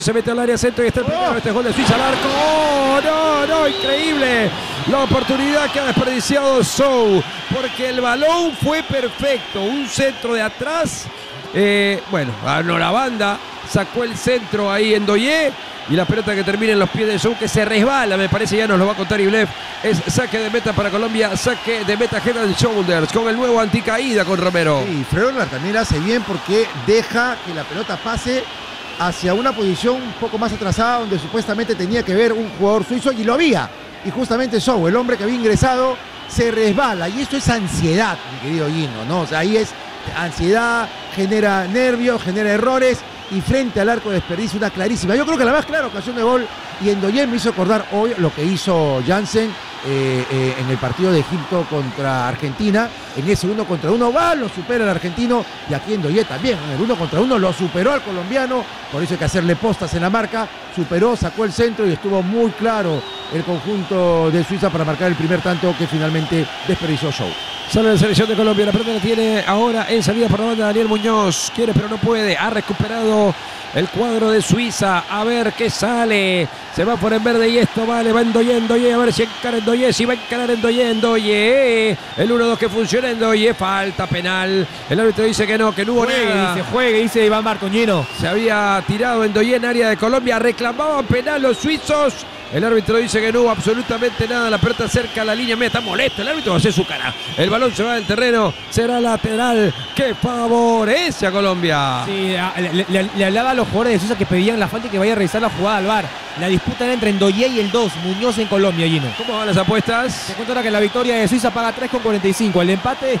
Se mete al área centro y está el primero. Este gol de Suiza al arco. ¡Oh, no! Increíble la oportunidad que ha desperdiciado Sou, porque el balón fue perfecto. Un centro de atrás. Bueno, ganó la banda. Sacó el centro ahí en Ndoye. Y la pelota que termina en los pies de Sou, que se resbala, me parece, ya nos lo va a contar Iblev. Es saque de meta para Colombia, saque de meta Head and Shoulders, con el nuevo anticaída con Romero. Sí, Freuler también hace bien porque deja que la pelota pase hacia una posición un poco más atrasada, donde supuestamente tenía que ver un jugador suizo, y lo había. Y justamente Sou, el hombre que había ingresado, se resbala. Y esto es ansiedad, mi querido Gino, ¿no? O sea, ahí es ansiedad, genera nervios, genera errores. Y frente al arco de desperdicio, una clarísima. Yo creo que la más clara ocasión de gol, y Ndoye me hizo acordar hoy lo que hizo Jansen en el partido de Egipto contra Argentina. En ese 1 contra 1 va, lo supera el argentino, y aquí Ndoye también, en el 1 contra 1 lo superó al colombiano, por eso hay que hacerle postas en la marca, superó, sacó el centro y estuvo muy claro el conjunto de Suiza para marcar el primer tanto que finalmente desperdició Sou. Sale la selección de Colombia, la pelota la tiene ahora en salida por la banda Daniel Muñoz, quiere pero no puede, ha recuperado el cuadro de Suiza, a ver qué sale, se va por en verde y esto vale, va Ndoye, a ver si encara Ndoye, si va a encarar Ndoye, el 1-2 que funciona Ndoye, falta penal, el árbitro dice que no hubo nada. Dice Iván Marcoñino. Se había tirado Ndoye en área de Colombia, reclamaban penal los suizos. El árbitro dice que no hubo absolutamente nada. La pelota cerca a la línea media. Está molesto. El árbitro va a hacer su cara. El balón se va del terreno. Será lateral que favorece a Colombia. Sí, le hablaba a los jugadores de Suiza que pedían la falta y que vaya a revisar la jugada al VAR. La disputa era entre Ndoye y el 2. Muñoz en Colombia, Gino. ¿Cómo van las apuestas? Se cuenta ahora que la victoria de Suiza paga 3,45. El empate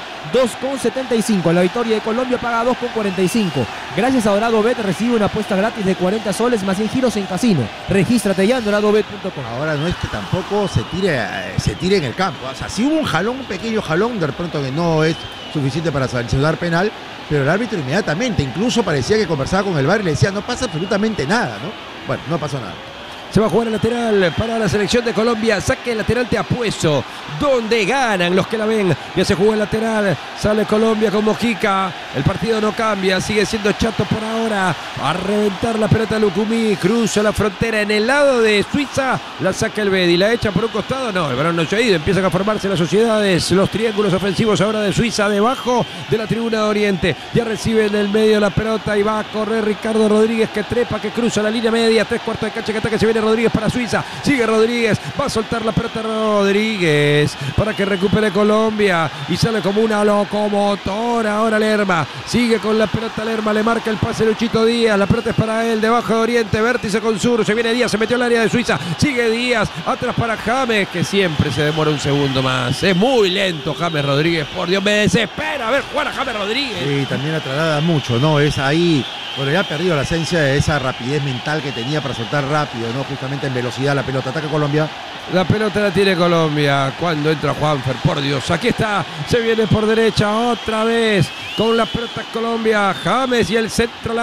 2,75. La victoria de Colombia paga 2,45. Gracias a DoradoBet recibe una apuesta gratis de 40 soles más 100 giros en casino. Regístrate ya en doradobet.com. Ahora no es que tampoco se tire en el campo. O sea, si hubo un jalón, un pequeño jalón, de pronto que no es suficiente para sancionar penal, pero el árbitro inmediatamente, incluso parecía que conversaba con el VAR y le decía, no pasa absolutamente nada, ¿no? Bueno, no pasó nada. Se va a jugar el lateral para la selección de Colombia. Saque el lateral de Apuesto, donde ganan los que la ven. Ya se jugó el lateral. Sale Colombia con Mojica. El partido no cambia. Sigue siendo chato por ahora. A reventar la pelota Lucumí. Cruza la frontera en el lado de Suiza. La saca el Bedi. La echa por un costado. No, el balón no se ha ido. Empiezan a formarse las sociedades. Los triángulos ofensivos ahora de Suiza debajo de la tribuna de Oriente. Ya recibe en el medio la pelota y va a correr Ricardo Rodríguez, que trepa, que cruza la línea media. 3/4 de cancha que ataca. Se viene Rodríguez para Suiza, sigue Rodríguez, va a soltar la pelota Rodríguez para que recupere Colombia y sale como una locomotora. Ahora Lerma, sigue con la pelota Lerma, le marca el pase Luchito Díaz, la pelota es para él, debajo de Oriente, vértice con Sur, se viene Díaz, se metió al área de Suiza, sigue Díaz, atrás para James, que siempre se demora un segundo más, es muy lento James Rodríguez, por Dios, me desespera ver jugar a James Rodríguez. Sí, también la traslada mucho, ¿no? Es ahí. Bueno, ya ha perdido la esencia de esa rapidez mental que tenía para soltar rápido, ¿no? Justamente en velocidad la pelota. Ataca Colombia. La pelota la tiene Colombia. Cuando entra Juanfer, por Dios. Aquí está. Se viene por derecha otra vez. Con la pelota Colombia. James y el centro al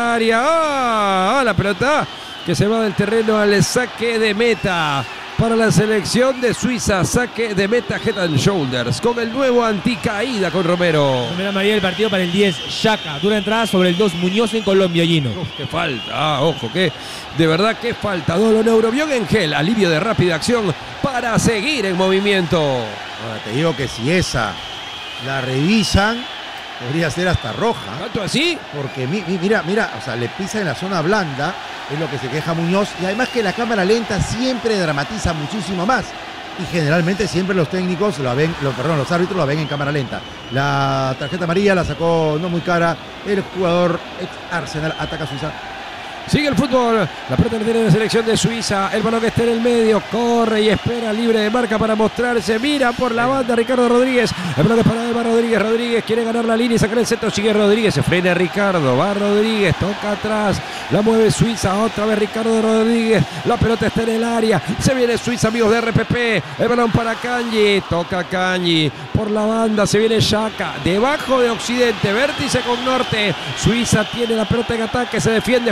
área. La pelota que se va del terreno al saque de meta. Para la selección de Suiza, saque de meta Head and Shoulders con el nuevo anticaída con Romero. Primera María del partido para el 10, Xhaka. Dura entrada sobre el 2, Muñoz en Colombia, Gino. Qué falta, ojo, que de verdad qué falta. Dolo Neurobión en gel, alivio de rápida acción para seguir en movimiento. Ahora te digo que si esa la revisan, podría ser hasta roja. ¿Tanto así? Porque mira, o sea, le pisa en la zona blanda, es lo que se queja Muñoz, y además que la cámara lenta siempre dramatiza muchísimo más. Y generalmente siempre los técnicos los árbitros la ven en cámara lenta. La tarjeta amarilla la sacó no muy cara el jugador ex Arsenal, ataca Suiza. Sigue el fútbol, la pelota la tiene la selección de Suiza, el balón que está en el medio, corre y espera libre de marca para mostrarse, mira por la banda Ricardo Rodríguez, el balón es para Eva Rodríguez, Rodríguez quiere ganar la línea y sacar el centro, sigue Rodríguez, se frena Ricardo, va Rodríguez, toca atrás, la mueve Suiza, otra vez Ricardo Rodríguez, la pelota está en el área, se viene Suiza, amigos de RPP, el balón para Kanji, toca Kanji, por la banda se viene Xhaka, debajo de Occidente, vértice con Norte, Suiza tiene la pelota en ataque, se defiende junto a línea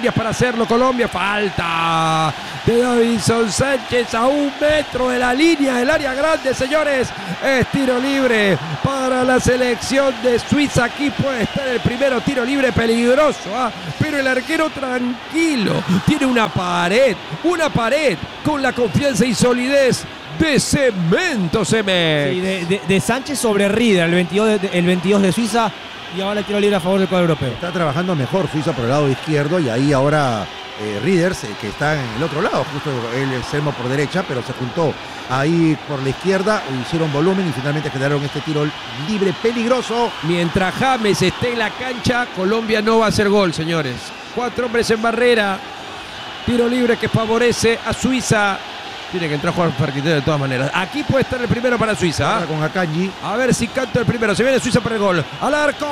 líneas para hacerlo Colombia. Falta de Davinson Sánchez a 1 metro de la línea del área grande, señores. Es tiro libre para la selección de Suiza. Aquí puede estar el primero tiro libre peligroso, pero el arquero tranquilo. Tiene una pared con la confianza y solidez de Cemento Cemex. Sí, de Sánchez sobre Rieder, el 22 de Suiza. Y ahora el tiro libre a favor del cuadro europeo. Está trabajando mejor Suiza por el lado izquierdo y ahí ahora Rieder, que está en el otro lado, justo el extremo por derecha, pero se juntó ahí por la izquierda, hicieron volumen y finalmente generaron este tiro libre peligroso. Mientras James esté en la cancha, Colombia no va a hacer gol, señores. 4 hombres en barrera. Tiro libre que favorece a Suiza. Tiene que entrar Juan Ferquitero de todas maneras. Aquí puede estar el primero para Suiza. Ahora con Akanji. A ver si canta el primero. Se viene Suiza para el gol. ¡Al arco!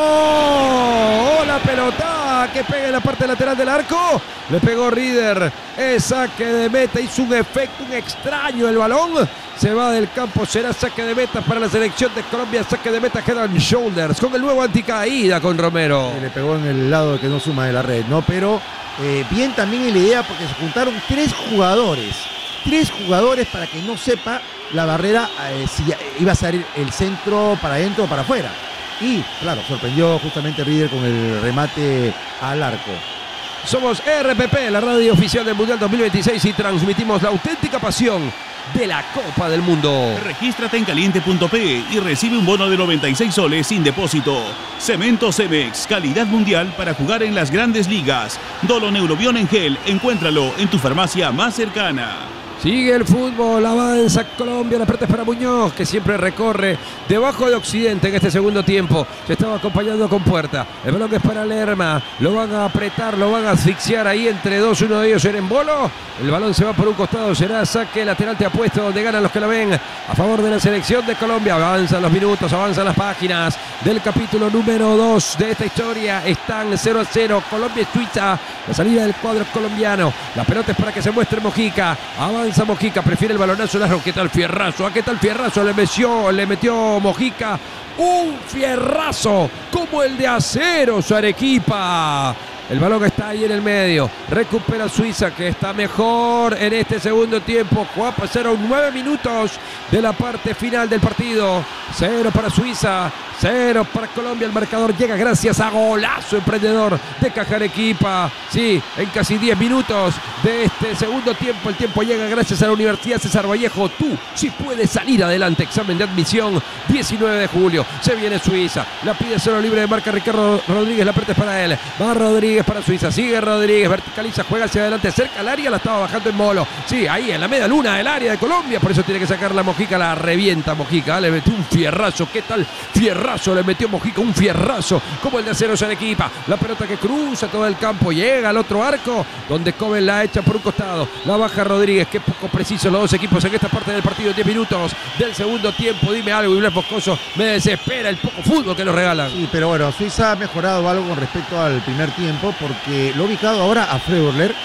¡Oh, la pelota! Que pega en la parte lateral del arco. Le pegó Rieder. Es saque de meta. Hizo un efecto, un extraño el balón. Se va del campo. Será saque de meta para la selección de Colombia. Saque de meta Head and Shoulders. Con el nuevo anticaída con Romero. Le pegó en el lado que no suma de la red, ¿no? Pero bien también en la idea porque se juntaron 3 jugadores. 3 jugadores para que no sepa la barrera si iba a salir el centro para adentro o para afuera. Y, claro, sorprendió justamente Rieder con el remate al arco. Somos RPP, la radio oficial del Mundial 2026 y transmitimos la auténtica pasión de la Copa del Mundo. Regístrate en caliente.p y recibe un bono de 96 soles sin depósito. Cemento Cemex, calidad mundial para jugar en las grandes ligas. Dolo Neurobión en gel, encuéntralo en tu farmacia más cercana. Sigue el fútbol, avanza Colombia, la pelota es para Muñoz, que siempre recorre debajo de Occidente en este segundo tiempo. Se estaba acompañando con Puerta. El balón es para Lerma, lo van a apretar, lo van a asfixiar ahí entre dos, uno de ellos era Embolo. El balón se va por un costado, será saque lateral te apuesto, donde ganan los que la ven a favor de la selección de Colombia. Avanzan los minutos, avanzan las páginas del capítulo número 2 de esta historia. Están 0-0, Colombia y Suiza, la salida del cuadro colombiano. La pelota es para que se muestre Mojica, avanza Mojica, prefiere el balonazo largo. ¿Qué tal fierrazo? ¿Qué tal fierrazo? Le metió Mojica un fierrazo como el de Acero su Arequipa. El balón está ahí en el medio. Recupera Suiza, que está mejor en este segundo tiempo. Pasaron 9 minutos de la parte final del partido. 0 para Suiza, 0 para Colombia. El marcador llega gracias a golazo emprendedor de Caja Arequipa. Sí, en casi 10 minutos de este segundo tiempo. El tiempo llega gracias a la Universidad César Vallejo. Tú sí puedes salir adelante. Examen de admisión 19 de julio. Se viene Suiza. La pide solo libre de marca Ricardo Rodríguez. La pelota es para él. Va Rodríguez para Suiza. Sigue Rodríguez. Verticaliza. Juega hacia adelante. Cerca al área. La estaba bajando en Molo. Sí, ahí en la media luna del área de Colombia. Por eso tiene que sacar la Mojica. La revienta Mojica. Le metió un fierrazo. ¿Qué tal fierrazo? Le metió Mojica un fierrazo como el de Acero Arequipa. La pelota que cruza todo el campo. Llega al otro arco donde Coben la echa por un costado. La baja Rodríguez. Qué poco preciso los dos equipos en esta parte del partido. 10 minutos del segundo tiempo. Dime algo, Iblas Boscoso. Me desespera el poco fútbol que nos regalan. Sí, pero bueno, Suiza ha mejorado algo con respecto al primer tiempo porque lo ha ubicado ahora a Freuler,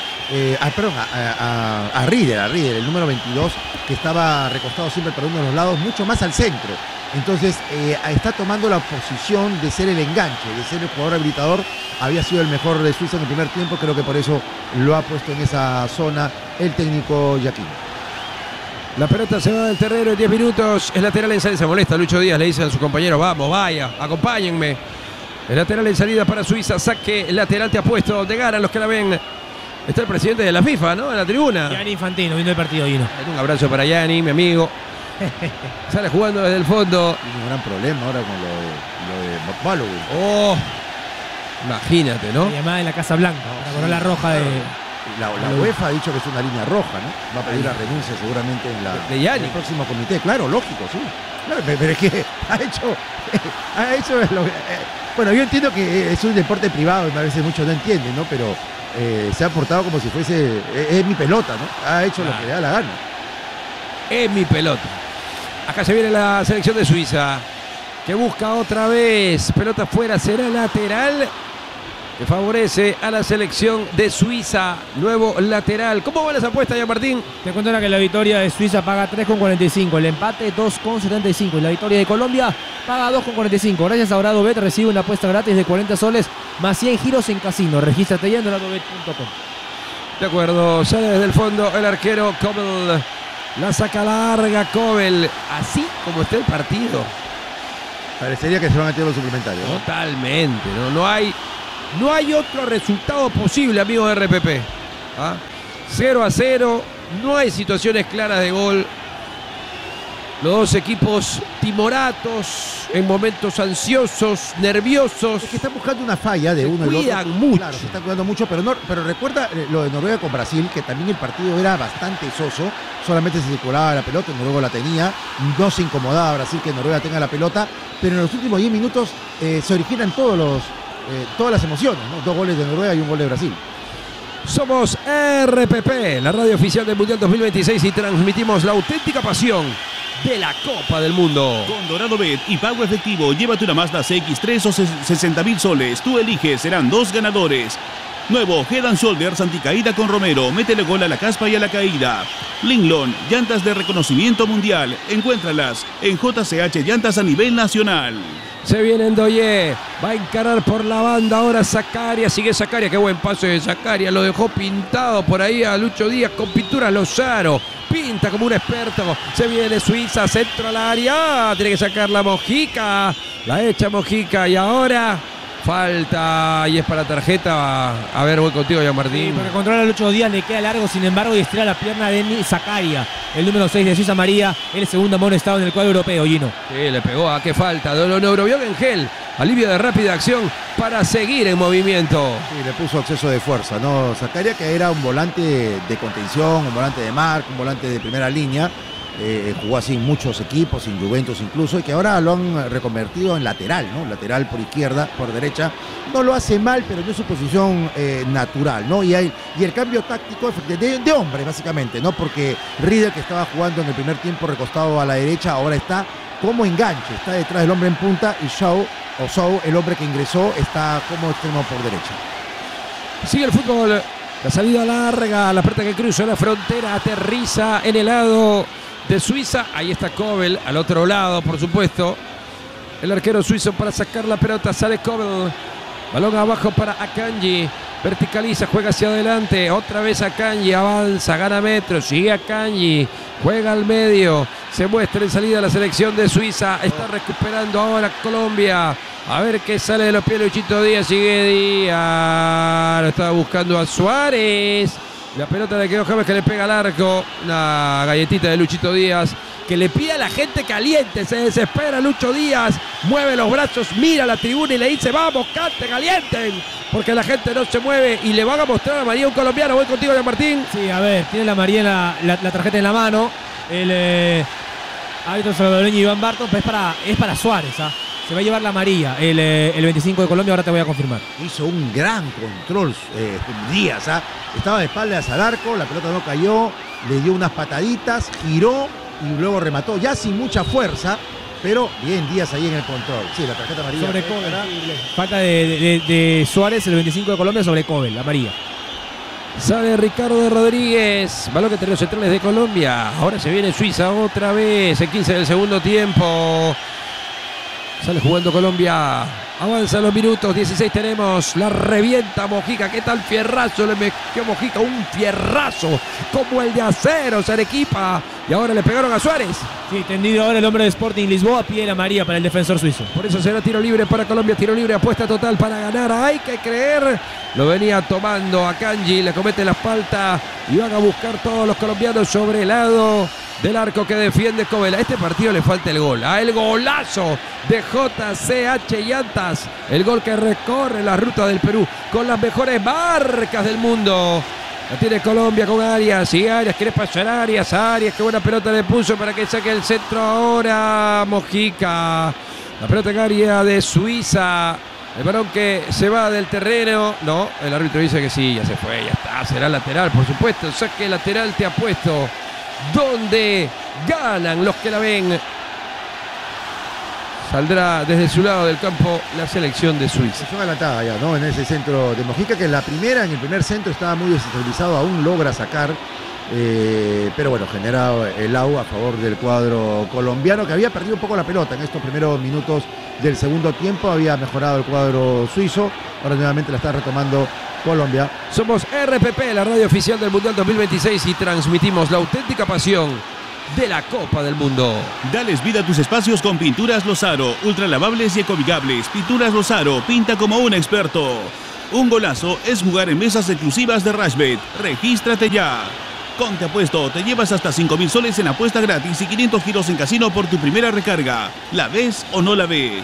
a Rieder, el número 22, que estaba recostado siempre para uno de los lados, mucho más al centro. Entonces está tomando la posición de ser el enganche, de ser el jugador habilitador. Había sido el mejor de Suiza en el primer tiempo, creo que por eso lo ha puesto en esa zona el técnico Yaquín. La pelota se va del terreno en 10 minutos. El lateral en salida, se molesta Lucho Díaz, le dice a su compañero, vamos, vaya, acompáñenme. El lateral en salida para Suiza, saque lateral te apuesto, donde ganan los que la ven. Está el presidente de la FIFA, ¿no? En la tribuna. Gianni Infantino, viendo el partido, Gino. Un abrazo para Gianni, mi amigo. Sale jugando desde el fondo. Tiene un gran problema ahora con lo de Balogun. Oh, imagínate, ¿no? La llamada en la Casa Blanca, para poner la roja de... La UEFA ha dicho que es una línea roja, ¿no? Va a pedir la renuncia seguramente en Gianni. el próximo comité. Claro, lógico, sí. Claro, pero es que ha hecho bueno, yo entiendo que es un deporte privado y a veces muchos no entienden, ¿no? Pero se ha portado como si fuese, es mi pelota, ¿no? Ha hecho lo que le da la gana. Es mi pelota. Acá se viene la selección de Suiza, que busca otra vez. Pelota fuera, será lateral. que favorece a la selección de Suiza. Nuevo lateral. ¿Cómo van las apuestas ya, Martín? Te cuento ahora que la victoria de Suiza paga 3,45, el empate 2,75 y la victoria de Colombia paga 2,45. Gracias a DoradoBet recibe una apuesta gratis de 40 soles más 100 giros en casino. Regístrate ya en doradobet.com. De acuerdo, sale desde el fondo el arquero Kobel. La saca larga Kobel. Así como está el partido. Parecería que se van a tirar los suplementarios, ¿no? Totalmente, ¿no? No hay otro resultado posible, amigos de RPP. 0-0, no hay situaciones claras de gol. Los dos equipos timoratos, en momentos ansiosos, nerviosos. Es que están buscando una falla de uno y el otro. Mucho. Claro, se están cuidando mucho, pero recuerda lo de Noruega con Brasil, que también el partido era bastante soso. Solamente se circulaba la pelota, Noruega la tenía. No se incomodaba a Brasil que Noruega tenga la pelota. Pero en los últimos 10 minutos se originan todas las emociones, ¿no? 2 goles de Noruega y 1 gol de Brasil. Somos RPP, la radio oficial del Mundial 2026, y transmitimos la auténtica pasión de la Copa del Mundo. Con DoradoBet y pago efectivo, llévate una Mazda CX-3 o 60.000 soles. Tú eliges, serán 2 ganadores. Nuevo Head & Shoulders anticaída con Romero. Métele gol a la caspa y a la caída. Linglon, llantas de reconocimiento mundial. Encuéntralas en JCH Llantas a nivel nacional. Se viene Ndoye, va a encarar por la banda ahora Zakaria, sigue Zakaria, qué buen pase de Zakaria, lo dejó pintado por ahí a Lucho Díaz con pintura Lozaro, pinta como un experto, se viene Suiza, centro al área, tiene que sacar la Mojica, la echa Mojica y ahora falta y es para tarjeta. A ver, voy contigo ya, Martín. Sí, porque controla a Lucho Díaz, le queda largo, sin embargo, y estira la pierna de Zakaria, el número 6 de Suiza María, el segundo amonestado en el cuadro europeo, Gino. Sí, le pegó, ¿a qué falta? Neurobión en gel, alivio de rápida acción para seguir en movimiento. Sí, le puso exceso de fuerza, ¿no? Zakaria, que era un volante de contención, un volante de marca, un volante de primera línea. Jugó así en muchos equipos, en Juventus incluso, y que ahora lo han reconvertido en lateral, ¿no? Lateral por izquierda, por derecha. No lo hace mal, pero no es su posición natural, ¿no? Y el cambio táctico de hombre, básicamente, ¿no? Porque Riedel, que estaba jugando en el primer tiempo recostado a la derecha, ahora está como enganche, está detrás del hombre en punta, y Shaw, el hombre que ingresó, está como extremo por derecha. Sigue el fútbol, la salida larga, la pelota que cruza la frontera, aterriza en el lado de Suiza. Ahí está Kobel, al otro lado, por supuesto. El arquero suizo para sacar la pelota, sale Kobel. Balón abajo para Akanji. Verticaliza, juega hacia adelante. Otra vez Akanji, avanza, gana metros. Sigue Akanji, juega al medio. Se muestra en salida la selección de Suiza. Está recuperando ahora Colombia. A ver qué sale de los pies Luchito Díaz. Sigue Díaz. Lo estaba buscando a Suárez. La pelota de Quedo James que le pega al arco. Una galletita de Luchito Díaz que le pide a la gente caliente. Se desespera Lucho Díaz. Mueve los brazos, mira a la tribuna y le dice: vamos, cante, calienten. Porque la gente no se mueve y le van a mostrar a María un colombiano. Voy contigo, Jean Martín. Sí, a ver, tiene la María la tarjeta en la mano. El árbitro salvadoreño Iván Barton, pues es para Suárez, ¿ah? Se va a llevar la María, el 25 de Colombia, ahora te voy a confirmar. Hizo un gran control Díaz, ¿ah? Estaba de espaldas al arco, la pelota no cayó, le dio unas pataditas, giró y luego remató, ya sin mucha fuerza, pero bien Díaz ahí en el control. Sí, la tarjeta amarilla. Sobre Kobel, falta de Suárez, el 25 de Colombia, sobre Kobel, la María. Sale Ricardo de Rodríguez, balón entre los centrales de Colombia. Ahora se viene Suiza otra vez, en 15 del segundo tiempo. Sale jugando Colombia. Avanzan los minutos, 16 tenemos. La revienta Mojica. ¿Qué tal fierrazo? Le metió Mojica un fierrazo como el de Acero, Arequipa. Y ahora le pegaron a Suárez. Sí, tendido ahora el hombre de Sporting Lisboa. Pie la María para el defensor suizo. Por eso será tiro libre para Colombia. Tiro libre, apuesta total para ganar. Hay que creer. Lo venía tomando a Kanji. Le comete la falta. Y van a buscar todos los colombianos sobre el lado del arco que defiende Kobel. A este partido le falta el gol. El golazo de JCH Llantas. El gol que recorre la ruta del Perú con las mejores marcas del mundo. La tiene Colombia con Arias. Y Arias quiere pasar a Arias. Arias, qué buena pelota le puso para que saque el centro ahora Mojica. La pelota en área de Suiza. El balón que se va del terreno. No, el árbitro dice que sí, ya se fue, ya está. Será lateral, por supuesto. Saque lateral, te apuesto. Donde ganan los que la ven. Saldrá desde su lado del campo la selección de Suiza. Posición adelantada ya, ¿no? En ese centro de Mojica, que en el primer centro estaba muy desestabilizado, aún logra sacar. Pero bueno, genera el AU a favor del cuadro colombiano, que había perdido un poco la pelota en estos primeros minutos del segundo tiempo. Había mejorado el cuadro suizo, ahora nuevamente la está retomando Colombia. Somos RPP, la radio oficial del Mundial 2026, y transmitimos la auténtica pasión de la Copa del Mundo. Dales vida a tus espacios con Pinturas Lozaro, ultralavables y ecoamigables. Pinturas Lozaro, pinta como un experto. Un golazo es jugar en mesas exclusivas de Rashbet. Regístrate ya. Con Te Apuesto te llevas hasta 5.000 soles en apuesta gratis y 500 giros en casino por tu primera recarga. ¿La ves o no la ves?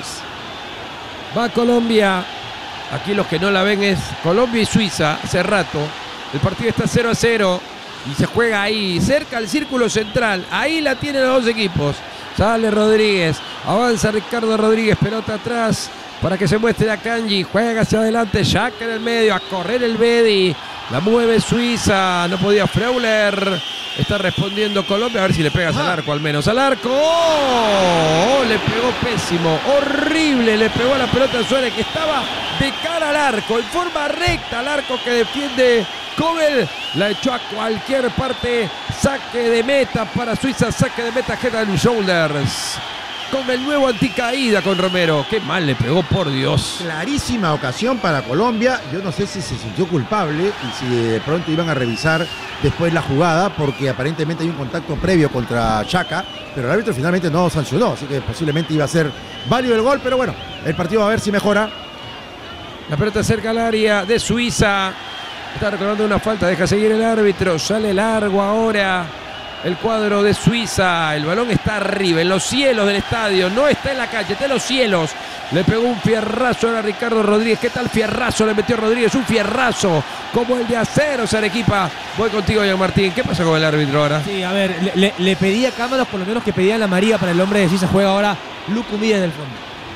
Va Colombia. Aquí los que no la ven es Colombia y Suiza. Hace rato el partido está 0-0 y se juega ahí, cerca al círculo central. Ahí la tienen los dos equipos. Sale Rodríguez, avanza Ricardo Rodríguez, pelota atrás para que se muestre a Kanji. Juega hacia adelante, Jack en el medio, a correr el Bedi. La mueve Suiza, no podía Freuler. Está respondiendo Colombia, a ver si le pegas al arco, al menos. ¡Al arco! ¡Oh! Le pegó pésimo, horrible. Le pegó a la pelota de Suárez, que estaba de cara al arco, en forma recta al arco que defiende Kobel. La echó a cualquier parte. Saque de meta para Suiza, saque de meta Head and Shoulders. Con el nuevo anticaída con Romero. Qué mal le pegó, por Dios. Clarísima ocasión para Colombia. Yo no sé si se sintió culpable y si de pronto iban a revisar después la jugada, porque aparentemente hay un contacto previo contra Xhaka, pero el árbitro finalmente no sancionó, así que posiblemente iba a ser válido el gol, pero bueno, el partido va a ver si mejora. La pelota cerca al área de Suiza. Está recordando una falta, deja seguir el árbitro. Sale largo ahora el cuadro de Suiza. El balón está arriba, en los cielos del estadio. No está en la calle, está en los cielos. Le pegó un fierrazo ahora a Ricardo Rodríguez. ¿Qué tal fierrazo le metió Rodríguez? Un fierrazo como el de Acero Arequipa. Voy contigo, Jean Martín. ¿Qué pasa con el árbitro ahora? Sí, a ver, le pedía cámaras, por lo menos que pedía la María para el hombre de Suiza. Juega ahora Lucumí desde el fondo.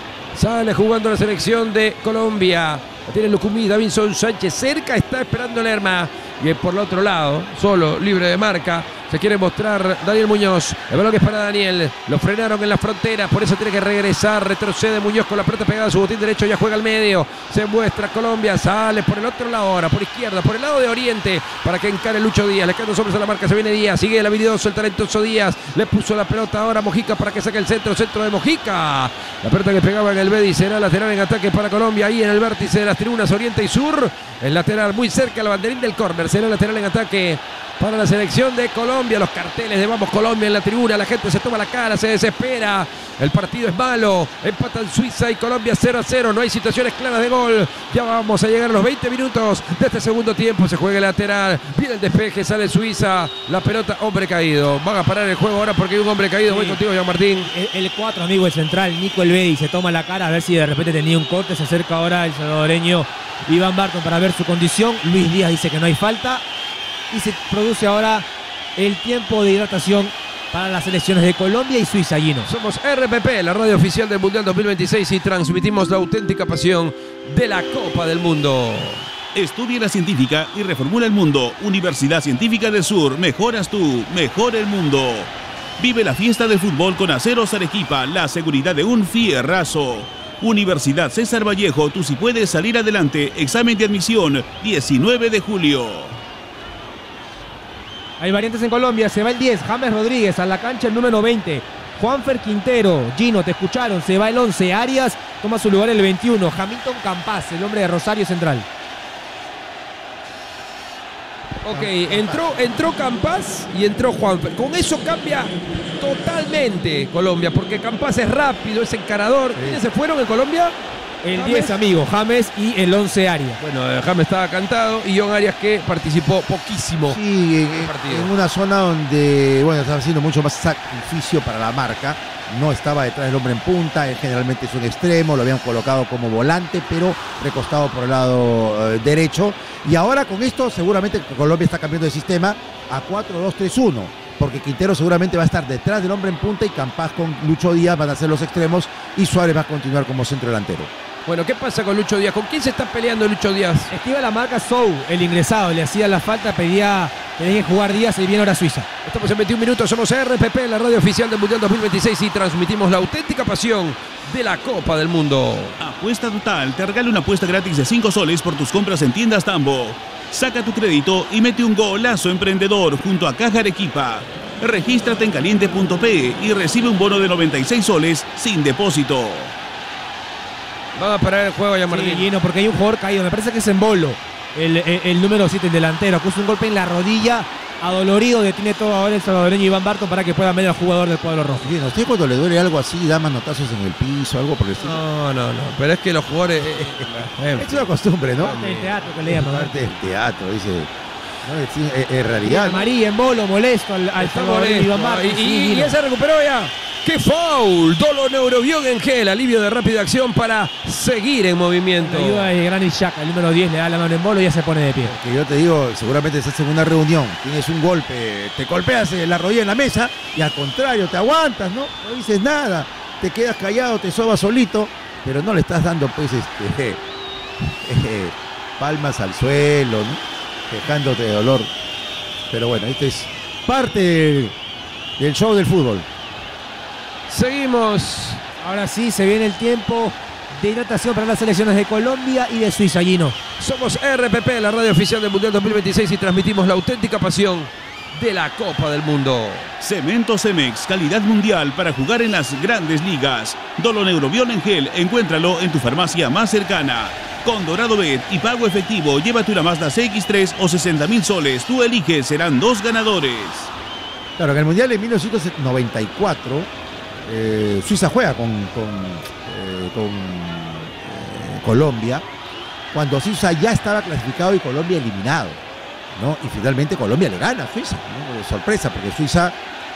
Sale jugando la selección de Colombia. La tiene Lucumí, Davinson Sánchez cerca, está esperando Lerma. Y por el otro lado, solo, libre de marca, se quiere mostrar Daniel Muñoz. El balón que es para Daniel. Lo frenaron en la frontera, por eso tiene que regresar. Retrocede Muñoz con la pelota pegada a su botín derecho. Ya juega al medio. Se muestra Colombia. Sale por el otro lado ahora, por izquierda, por el lado de Oriente, para que encare Lucho Díaz. Le quedan dos hombres a la marca. Se viene Díaz. Sigue el habilidoso, el talentoso Díaz. Le puso la pelota ahora a Mojica para que saque el centro. Centro de Mojica. La pelota que pegaba en el Bedi será lateral en ataque para Colombia. Ahí en el vértice de las tribunas Oriente y Sur. El lateral muy cerca, el banderín del córner. Será lateral en ataque para la selección de Colombia. Los carteles de Vamos Colombia en la tribuna. La gente se toma la cara, se desespera. El partido es malo. Empatan Suiza y Colombia 0-0. No hay situaciones claras de gol. Ya vamos a llegar a los 20 minutos de este segundo tiempo. Se juega el lateral. Viene el despeje, sale Suiza. La pelota, hombre caído. Van a parar el juego ahora porque hay un hombre caído. Voy contigo, Jean Martín. El 4, amigo, el central, Nico Elvedi, se toma la cara a ver si de repente tenía un corte. Se acerca ahora el salvadoreño Iván Barton para ver su condición. Luis Díaz dice que no hay falta. Y se produce ahora el tiempo de hidratación para las selecciones de Colombia y Suiza, Gino. Somos RPP, la radio oficial del Mundial 2026, y transmitimos la auténtica pasión de la Copa del Mundo. Estudia la científica y reformula el mundo. Universidad Científica del Sur. Mejoras tú, mejora el mundo. Vive la fiesta del fútbol con Aceros Arequipa, la seguridad de un fierrazo. Universidad César Vallejo, tú sí puedes salir adelante. Examen de admisión, 19 de julio. Hay variantes en Colombia. Se va el 10, James Rodríguez. A la cancha el número 20, Juanfer Quintero. Gino, te escucharon. Se va el 11, Arias. Toma su lugar el 21, Hamilton Campas, el hombre de Rosario Central. Ok, entró Campas y entró Juanfer. Con eso cambia totalmente Colombia, porque Campas es rápido, es encarador. ¿Quiénes se fueron en Colombia? El 10, amigo, James, y el 11, Arias. Bueno, James estaba cantado y John Arias, que participó poquísimo. Sí, en una zona donde, bueno, estaba haciendo mucho más sacrificio para la marca. No estaba detrás del hombre en punta, él generalmente es un extremo, lo habían colocado como volante, pero recostado por el lado derecho. Y ahora con esto seguramente Colombia está cambiando de sistema a 4-2-3-1, porque Quintero seguramente va a estar detrás del hombre en punta y Campas con Lucho Díaz van a ser los extremos y Suárez va a continuar como centro delantero. Bueno, ¿qué pasa con Lucho Díaz? ¿Con quién se está peleando Lucho Díaz? Esquiva la marca Sou, el ingresado, le hacía la falta, pedía tenés que jugar Díaz y viene ahora Suiza. Estamos en 21 minutos, somos RPP, la radio oficial del Mundial 2026 y transmitimos la auténtica pasión de la Copa del Mundo. Apuesta Total te regala una apuesta gratis de 5 soles por tus compras en tiendas Tambo. Saca tu crédito y mete un golazo emprendedor junto a Caja Arequipa. Regístrate en caliente.pe y recibe un bono de 96 soles sin depósito. Vamos a parar el juego ya, Sí, Martín. Gino, porque hay un jugador caído, me parece que es Embolo, el número 7, el delantero, acusa un golpe en la rodilla, adolorido, detiene todo ahora el salvadoreño Iván Barton para que pueda ver al jugador del cuadro rojo. Bien, ¿usted cuando le duele algo así da manotazos en el piso, algo por el estilo? No, pero es que los jugadores... Es una costumbre, ¿no? Parte del teatro que le llaman, ¿no? Parte del teatro, dice. No, es realidad. ¿no? María, Embolo, molesto al Está salvadoreño Iván molesto. Barton. Y Gino. ya se recuperó ya. ¡Qué foul! Dolo Neurobión en gel, alivio de rápida acción para seguir en movimiento. Con ayuda de Granit Xhaka, el número 10, le da la mano a Embolo y ya se pone de pie. Que yo te digo, seguramente estás en una reunión, tienes un golpe, te golpeas la rodilla en la mesa y al contrario, te aguantas, ¿no? No dices nada, te quedas callado, te sobas solito, pero no le estás dando pues palmas al suelo, ¿no? Quejándote de dolor. Pero bueno, este es parte del show del fútbol. Seguimos. Ahora sí, se viene el tiempo de hidratación para las selecciones de Colombia y de Suiza, Gino. Somos RPP, la radio oficial del Mundial 2026 y transmitimos la auténtica pasión de la Copa del Mundo. Cemento Cemex, calidad mundial para jugar en las grandes ligas. Dolo Neurobión en gel, encuéntralo en tu farmacia más cercana. Con Dorado Bet y pago efectivo, llévate una Mazda CX-3 o 60.000 soles. Tú eliges, serán 2 ganadores. Claro, que el Mundial de 1994, Suiza juega con Colombia, cuando Suiza ya estaba clasificado y Colombia eliminado, ¿no? Y finalmente Colombia le gana a Suiza, ¿no? De sorpresa, porque Suiza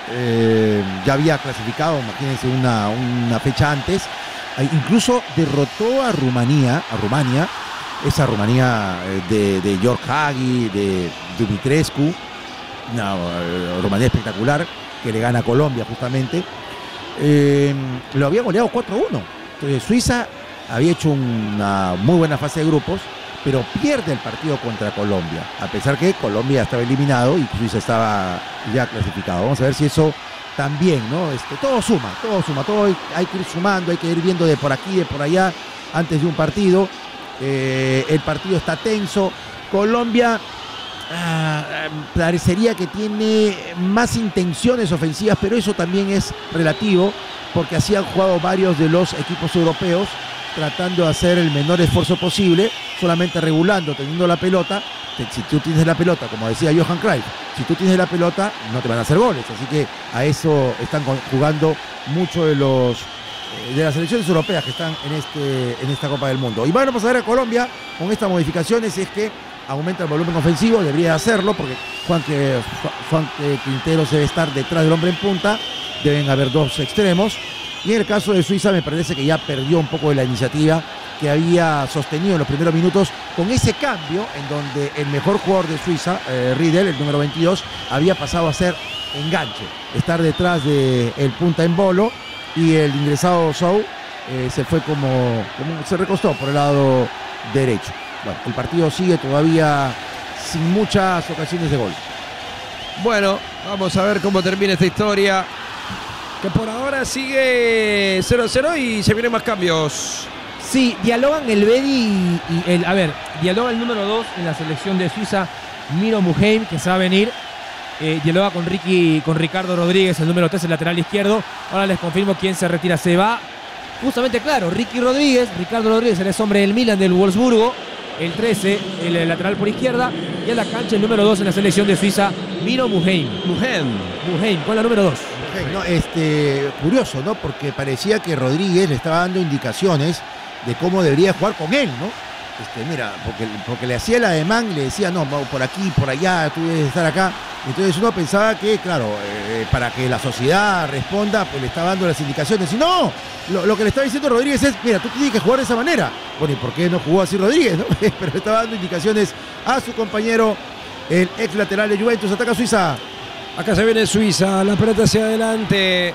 ya había clasificado, imagínense, una fecha antes. Incluso derrotó a Rumania, esa Rumanía de George Hagi, de Dumitrescu, una Rumanía espectacular que le gana a Colombia justamente. Lo había goleado 4-1. Entonces Suiza había hecho una muy buena fase de grupos, pero pierde el partido contra Colombia, a pesar que Colombia estaba eliminado y Suiza estaba ya clasificado. Vamos a ver si eso también, ¿no? Todo suma, todo hay que ir sumando, hay que ir viendo de por aquí, de por allá, antes de un partido. El partido está tenso. Colombia parecería que tiene más intenciones ofensivas, pero eso también es relativo, porque así han jugado varios de los equipos europeos, tratando de hacer el menor esfuerzo posible, solamente regulando, teniendo la pelota. Si tú tienes la pelota, como decía Johan Cruyff, si tú tienes la pelota, no te van a hacer goles. Así que a eso están jugando muchos de las selecciones europeas que están en esta Copa del Mundo. Y bueno, vamos a ver a Colombia con estas modificaciones, es que aumenta el volumen ofensivo, debería hacerlo, porque Juan Quinteros debe estar detrás del hombre en punta, deben haber 2 extremos. Y en el caso de Suiza me parece que ya perdió un poco de la iniciativa que había sostenido en los primeros minutos, con ese cambio en donde el mejor jugador de Suiza, Riedel, el número 22, había pasado a ser enganche, estar detrás del punta Embolo, y el ingresado Sou se fue como se recostó por el lado derecho. Bueno, el partido sigue todavía sin muchas ocasiones de gol. Bueno, vamos a ver cómo termina esta historia, que por ahora sigue 0-0 y se vienen más cambios. Sí, dialogan el Bedi dialoga el número 2 en la selección de Suiza, Miro Muheim, que se va a venir. Dialoga con Ricardo Rodríguez, el número 3, el lateral izquierdo. Ahora les confirmo quién se retira. Se va justamente, claro, Ricardo Rodríguez, el ex hombre del Milan, del Wolfsburgo. El 13, el lateral por izquierda. Y a la cancha el número 2 en la selección de Suiza, Miro Muheim, con la número 2. No, curioso, ¿no? Porque parecía que Rodríguez le estaba dando indicaciones de cómo debería jugar con él, ¿no? Mira, porque le hacía el ademán y le decía, no, por aquí, por allá, tú debes estar acá. Entonces uno pensaba que, claro, para que la sociedad responda, pues le estaba dando las indicaciones. Y no, lo que le estaba diciendo Rodríguez es, mira, tú tienes que jugar de esa manera. Bueno, ¿y por qué no jugó así Rodríguez, no? Pero le estaba dando indicaciones a su compañero, el ex lateral de Juventus. Ataca Suiza. Acá se viene Suiza, la pelota hacia adelante.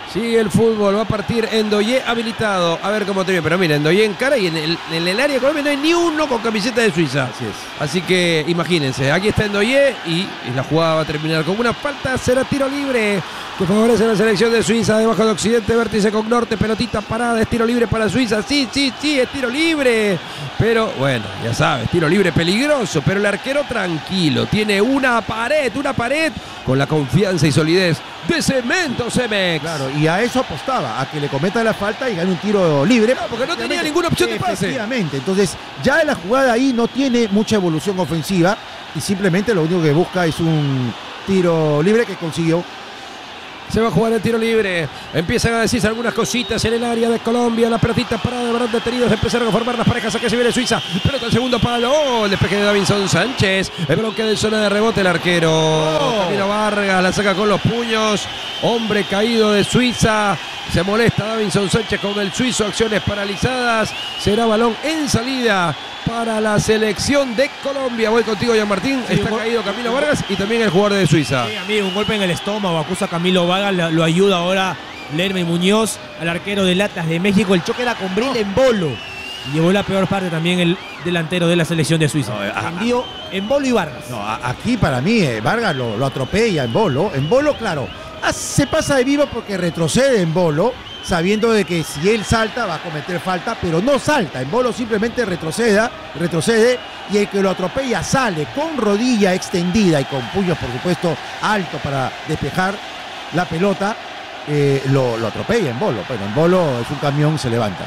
Sigue el fútbol, va a partir Endoyé habilitado. A ver cómo termina. Pero mira, Endoyé encara y en el área de Colombia no hay ni uno con camiseta de Suiza. Así es. Así que imagínense, aquí está Endoyé y la jugada va a terminar con una falta. Será tiro libre que favorece a la selección de Suiza. Debajo de Occidente, vértice con Norte, pelotita parada. Es tiro libre para Suiza. Sí, es tiro libre. Pero bueno, ya sabes, tiro libre peligroso. Pero el arquero tranquilo. Tiene una pared con la confianza y solidez de Cemento Cemex. Claro, y a eso apostaba, a que le cometa la falta y gane un tiro libre. No, porque no tenía ninguna opción de pase. Efectivamente, entonces ya la jugada ahí no tiene mucha evolución ofensiva y simplemente lo único que busca es un tiro libre que consiguió. Se va a jugar el tiro libre. Empiezan a decirse algunas cositas en el área de Colombia. La pelotita parada de verdad detenidos. Empezaron a formar las parejas. Aquí se viene Suiza. Pelota al segundo palo. Oh, el despeje de Davinson Sánchez. El bloque de zona de rebote. El arquero Camilo Vargas la saca con los puños. Hombre caído de Suiza. Se molesta Davinson Sánchez con el suizo. Acciones paralizadas. Será balón en salida para la selección de Colombia. Voy contigo, Jean Martín. Sí, está caído Camilo Vargas y también el jugador de Suiza. Sí, amigo, un golpe en el estómago. Acusa a Camilo Vargas. Lo ayuda ahora Lerma y Muñoz, al arquero del Atlas de México. El choque era con Bril en Bolo. Y llevó la peor parte también el delantero de la selección de Suiza. Tendió en Bolo y Vargas. No, aquí para mí Vargas lo atropella en Bolo. En Bolo, claro, se pasa de vivo porque retrocede en Bolo, sabiendo de que si él salta va a cometer falta, pero no salta. En Bolo simplemente retrocede y el que lo atropella sale con rodilla extendida y con puños, por supuesto, alto para despejar la pelota. Lo atropella en Bolo. Bueno, en Bolo es un camión, se levanta.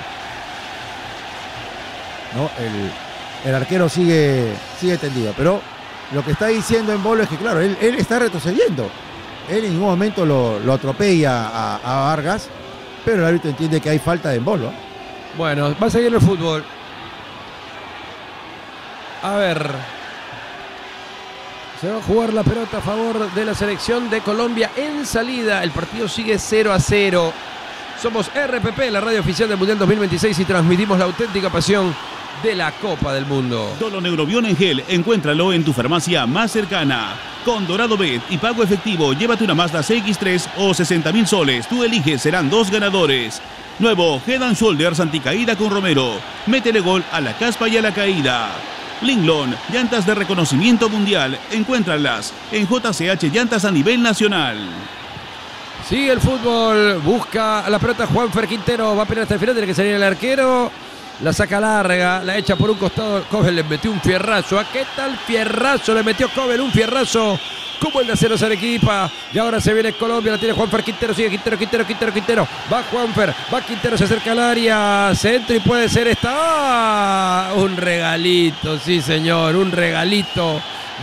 ¿No? El arquero sigue tendido, pero lo que está diciendo en Bolo es que, claro, él está retrocediendo. Él en ningún momento lo atropella a Vargas, pero el árbitro entiende que hay falta de en Bolo. Bueno, va a seguir el fútbol. A ver. Se va a jugar la pelota a favor de la selección de Colombia en salida. El partido sigue 0-0. Somos RPP, la radio oficial del Mundial 2026, y transmitimos la auténtica pasión de la Copa del Mundo. Doloneurobión en gel, encuéntralo en tu farmacia más cercana. Con Dorado Bet y pago efectivo, llévate una Mazda CX-3 o 60.000 soles. Tú eliges, serán 2 ganadores. Nuevo Head and Shoulders anticaída con Romero. Métele gol a la caspa y a la caída. Linglon, llantas de reconocimiento mundial. Encuéntralas en JCH Llantas a nivel nacional. Sigue el fútbol, busca la pelota Juanfer Quintero, va a pelear hasta el final, tiene que salir el arquero. La saca larga, la echa por un costado. Cobel le metió un fierrazo. ¿A qué tal fierrazo le metió Cobel? Un fierrazo como el de Aceros Arequipa. Y ahora se viene Colombia, la tiene Juanfer Quintero. Sigue Quintero. Va Juanfer, va Quintero, se acerca al área. Centro y puede ser esta. Un regalito, sí señor. Un regalito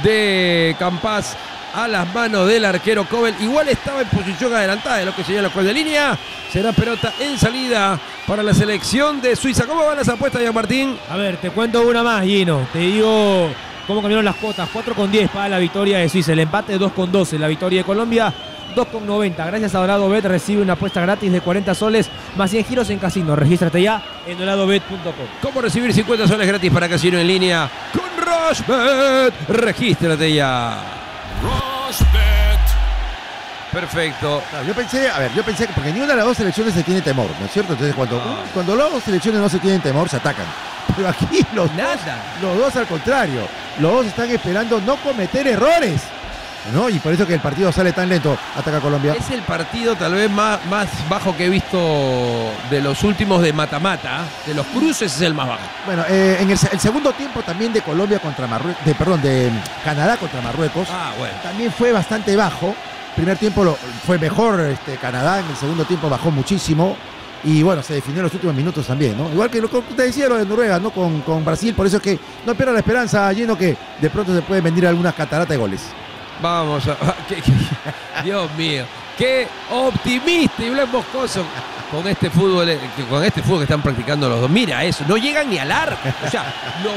de Campas a las manos del arquero Cobel. Igual estaba en posición adelantada de lo que señala el juez de línea. Será pelota en salida para la selección de Suiza. ¿Cómo van las apuestas, Jean Martín? A ver, te cuento una más, Gino. Te digo cómo cambiaron las cuotas. 4,10 para la victoria de Suiza. El empate 2,12. La victoria de Colombia 2,90. Gracias a Dorado Bet recibe una apuesta gratis de 40 soles más 100 giros en casino. Regístrate ya en doradobet.com. ¿Cómo recibir 50 soles gratis para casino en línea? Con Rushbet. Regístrate ya. Rushbet. Perfecto. Claro, yo pensé que porque ni una de las dos selecciones se tiene temor, ¿no es cierto? Entonces cuando las dos selecciones no se tienen temor, se atacan. Pero aquí los dos al contrario, los dos están esperando no cometer errores, ¿no? Y por eso que el partido sale tan lento. Ataca Colombia. Es el partido tal vez más bajo que he visto de los últimos de mata-mata. De los cruces es el más bajo. Bueno, en el segundo tiempo también de Colombia contra Marruecos, de Canadá contra Marruecos, bueno, también fue bastante bajo. Primer tiempo fue mejor Canadá, en el segundo tiempo bajó muchísimo y bueno, se definió en los últimos minutos también, ¿no? Igual que lo que te decía lo de Noruega, ¿no? Con Brasil, por eso es que no pierda la esperanza, Gino, que de pronto se pueden venir algunas cataratas de goles. Vamos a... Dios mío, qué optimista y Blas Moscoso con este fútbol que están practicando los dos. Mira eso, no llegan ni al arco. O sea,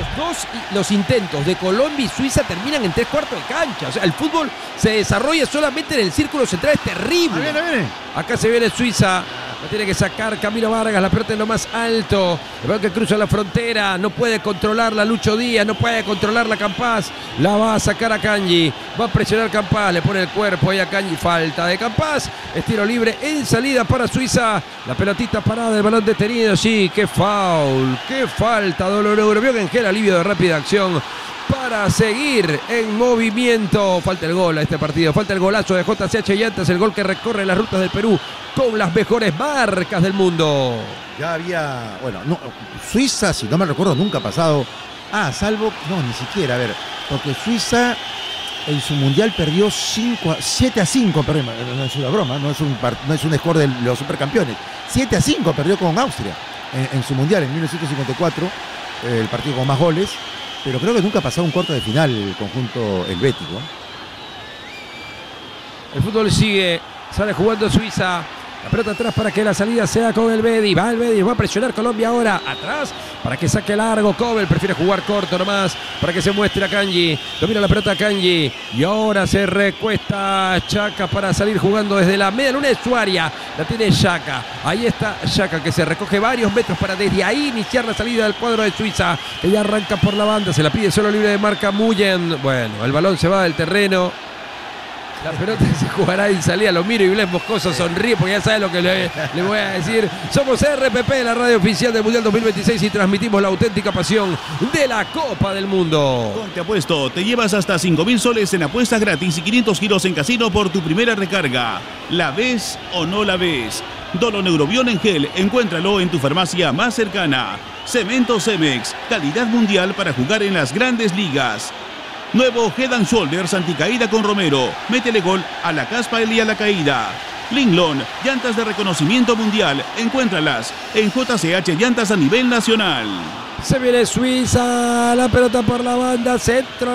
los intentos de Colombia y Suiza terminan en 3/4 de cancha. O sea, el fútbol se desarrolla solamente en el círculo central, es terrible. Viene. Acá se viene Suiza. La tiene que sacar Camilo Vargas, la pelota en lo más alto. El balón que cruza la frontera, no puede controlarla Lucho Díaz, no puede controlarla Campás. La va a sacar a Kanji, va a presionar Campás, le pone el cuerpo ahí a Kanji. Falta de Campás, es tiro libre en salida para Suiza. La pelotita parada, el balón detenido, sí, qué foul, qué falta. Dolor Eurobión Engel, alivio de rápida acción para seguir en movimiento. Falta el gol a este partido, falta el golazo de JCH Llantas, el gol que recorre las rutas del Perú con las mejores marcas del mundo. Ya había, bueno, no, Suiza, si no me recuerdo, nunca ha pasado. Salvo, no, ni siquiera, a ver, porque Suiza en su mundial perdió 7-5, perdón, no es una broma, no es un score de los supercampeones. 7-5 perdió con Austria en su mundial en 1954, el partido con más goles. Pero creo que nunca ha pasado un cuarto de final el conjunto helvético. El fútbol sigue, sale jugando Suiza. La pelota atrás para que la salida sea con el Bedi. Va el Bedi, va a presionar Colombia ahora. Atrás para que saque largo. Kobel prefiere jugar corto nomás para que se muestre a Kanji. Domina la pelota Kanji. Y ahora se recuesta Chaka para salir jugando desde la media luna de su área. La tiene Chaka. Ahí está Chaka que se recoge varios metros para desde ahí iniciar la salida del cuadro de Suiza. Ella arranca por la banda. Se la pide solo libre de marca Mullen. Bueno, el balón se va del terreno. La pelota se jugará en salida. Lo miro y Blaise Moscoso sonríe porque ya sabe lo que le voy a decir. Somos RPP, la radio oficial del Mundial 2026, y transmitimos la auténtica pasión de la Copa del Mundo. Con Te Apuesto, te llevas hasta 5.000 soles en apuestas gratis y 500 giros en casino por tu primera recarga. ¿La ves o no la ves? Doloneurobión en gel, encuéntralo en tu farmacia más cercana. Cemento Cemex, calidad mundial para jugar en las grandes ligas. Nuevo Head & Shoulders anticaída con Romero. Métele gol a la caspa y a la caída. Linglon, llantas de reconocimiento mundial. Encuéntralas en JCH Llantas a nivel nacional. Se viene Suiza, la pelota por la banda, centro,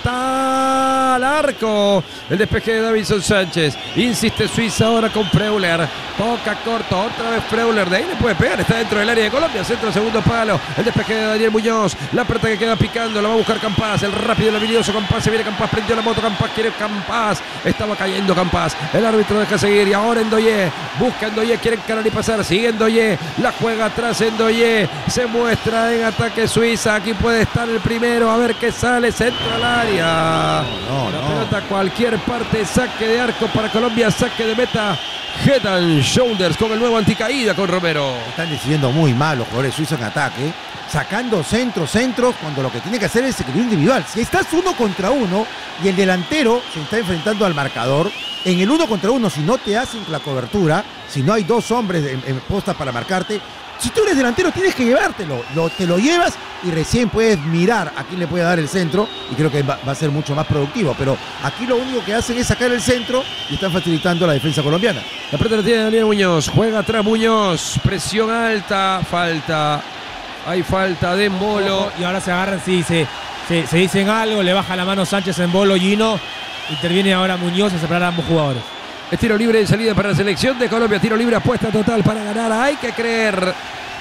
está al arco. El despeje de Davinson Sánchez. Insiste Suiza ahora con Freuler. Toca corto, otra vez Freuler. De ahí le puede pegar, está dentro del área de Colombia. Centro, segundo palo. El despeje de Daniel Muñoz. La pelota que queda picando, la va a buscar Campás. El rápido, el habilidoso Campás. Se viene Campás, prendió la moto. Campás quiere Campás. Estaba cayendo Campás. El árbitro deja seguir. Y ahora Endoye. Busca Endoye, quiere encarar y pasar. Sigue Endoye. La juega atrás Endoye. Se muestra en ataque Suiza. Aquí puede estar el primero. A ver qué sale. Centro al área. La pelota a cualquier parte. Saque de arco para Colombia. Saque de meta. Head & Shoulders con el nuevo anticaída con Romero. Están decidiendo muy mal los jugadores suizos en ataque. Sacando centros, cuando lo que tiene que hacer es equilibrio individual. Si estás 1 contra 1 y el delantero se está enfrentando al marcador, en el 1 contra 1, si no te hacen la cobertura, si no hay 2 hombres en postas para marcarte, si tú eres delantero tienes que llevártelo, te lo llevas y recién puedes mirar a quién le puede dar el centro, y creo que va a ser mucho más productivo. Pero aquí lo único que hacen es sacar el centro y están facilitando la defensa colombiana. La pelota la tiene Daniel Muñoz, juega atrás Muñoz, presión alta, falta. Hay falta de Embolo. Y ahora se agarran, sí, se dicen algo, le baja la mano Sánchez a Embolo, Gino. Interviene ahora Muñoz a separar a ambos jugadores. Es tiro libre de salida para la selección de Colombia. Tiro libre, apuesta total para ganar. Hay que creer.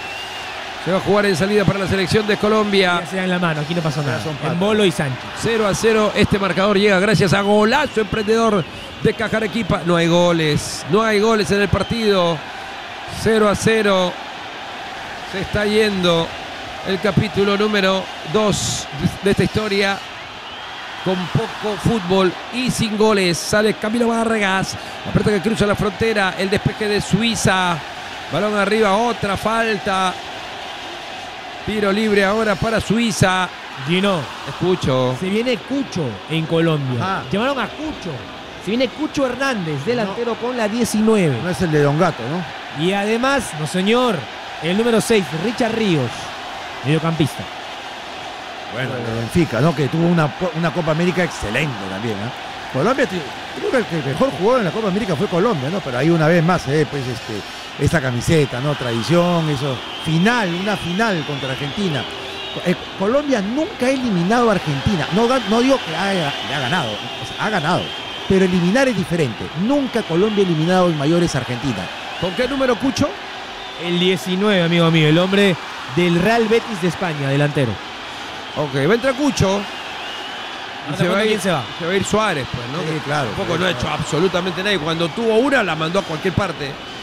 Se va a jugar en salida para la selección de Colombia. Ya se dan la mano, aquí no pasó nada. Embolo y Sánchez. 0-0. Este marcador llega gracias a golazo emprendedor de Cajarequipa. No hay goles. No hay goles en el partido. 0-0. Se está yendo el capítulo número 2 de esta historia. Con poco fútbol y sin goles. Sale Camilo Vargas. La pelota que cruza la frontera. El despeje de Suiza. Balón arriba. Otra falta. Tiro libre ahora para Suiza. Gino. Escucho. Se viene Cucho en Colombia. Ajá. Llamaron a Cucho. Se viene Cucho Hernández, delantero con la 19. No es el de Don Gato, ¿no? Y además, no señor, el número 6, Richard Ríos, mediocampista. Bueno, el Benfica, ¿no? Que tuvo una Copa América excelente también, ¿eh? Colombia, creo que el mejor jugador en la Copa América fue Colombia, ¿no? Pero ahí una vez más, pues esta camiseta, ¿no? Tradición, eso. Una final contra Argentina. Colombia nunca ha eliminado a Argentina. No digo que le ha ganado, o sea, ha ganado. Pero eliminar es diferente. Nunca Colombia ha eliminado en mayores a Argentina. ¿Con qué número, Cucho? El 19, amigo mío, el hombre del Real Betis de España, delantero. Ok, va a entrar Cucho. Y se va a ir Suárez, pues, ¿no? Sí, claro. Tampoco no ha hecho absolutamente nada. Y cuando tuvo una, la mandó a cualquier parte.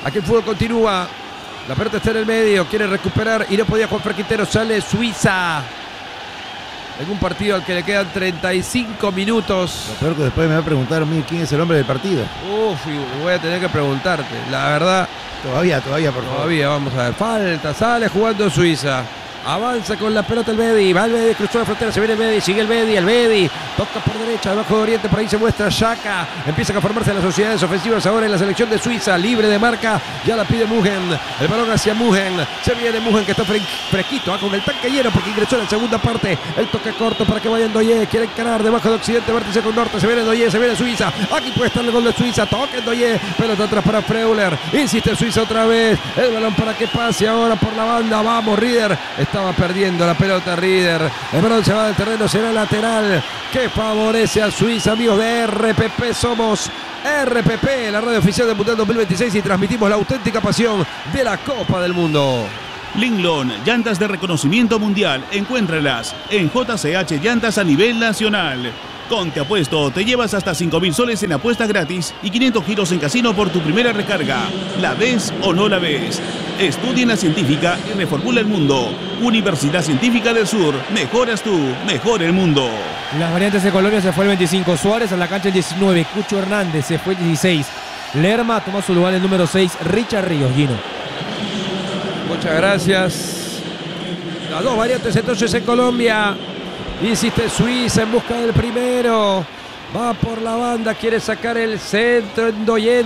Aquí el fútbol continúa. La pelota está en el medio, quiere recuperar y no podía Juanfer Quintero. Sale Suiza. En un partido al que le quedan 35 minutos. Lo peor que después me va a preguntar a mí quién es el hombre del partido. Uf, y voy a tener que preguntarte. La verdad, Todavía, por favor. todavía vamos a ver. Falta, sale jugando Suiza. Avanza con la pelota el Bedi. Va el Bedi, cruzó la frontera, se viene el Bedi, sigue el Bedi. Toca por derecha, debajo de Oriente, por ahí se muestra Xhaka. Empiezan a formarse las sociedades ofensivas ahora en la selección de Suiza. Libre de marca, ya la pide Mugen. El balón hacia Mugen. Se viene Mugen que está fresquito, con el tanque lleno porque ingresó en la segunda parte. El toque corto para que vaya Ndoye. Quiere encarar debajo de Occidente, vértice con Norte. Se viene Ndoye, se viene Suiza. Aquí puede estar el gol de Suiza. Toque Ndoye. Pelota atrás para Freuler. Insiste Suiza otra vez. El balón para que pase ahora por la banda. Vamos, Rieder. Estaba perdiendo la pelota Rieder. El balón se va del terreno, será lateral que favorece a Suiza. Amigos de RPP, somos RPP, la radio oficial del Mundial 2026 y transmitimos la auténtica pasión de la Copa del Mundo. Linglon, llantas de reconocimiento mundial. Encuéntralas en JCH Llantas a nivel nacional. Con Te Apuesto te llevas hasta 5.000 soles en apuesta gratis y 500 giros en casino por tu primera recarga. ¿La ves o no la ves? Estudia en la científica y reformula el mundo. Universidad Científica del Sur. Mejoras tú, mejor el mundo. Las variantes de Colombia se fue el 25. Suárez a la cancha el 19. Cucho Hernández se fue el 16. Lerma tomó su lugar el número 6. Richard Ríos, Gino. Muchas gracias. Las dos variantes entonces en Colombia. Insiste Suiza en busca del primero. Va por la banda, quiere sacar el centro. Ndoye.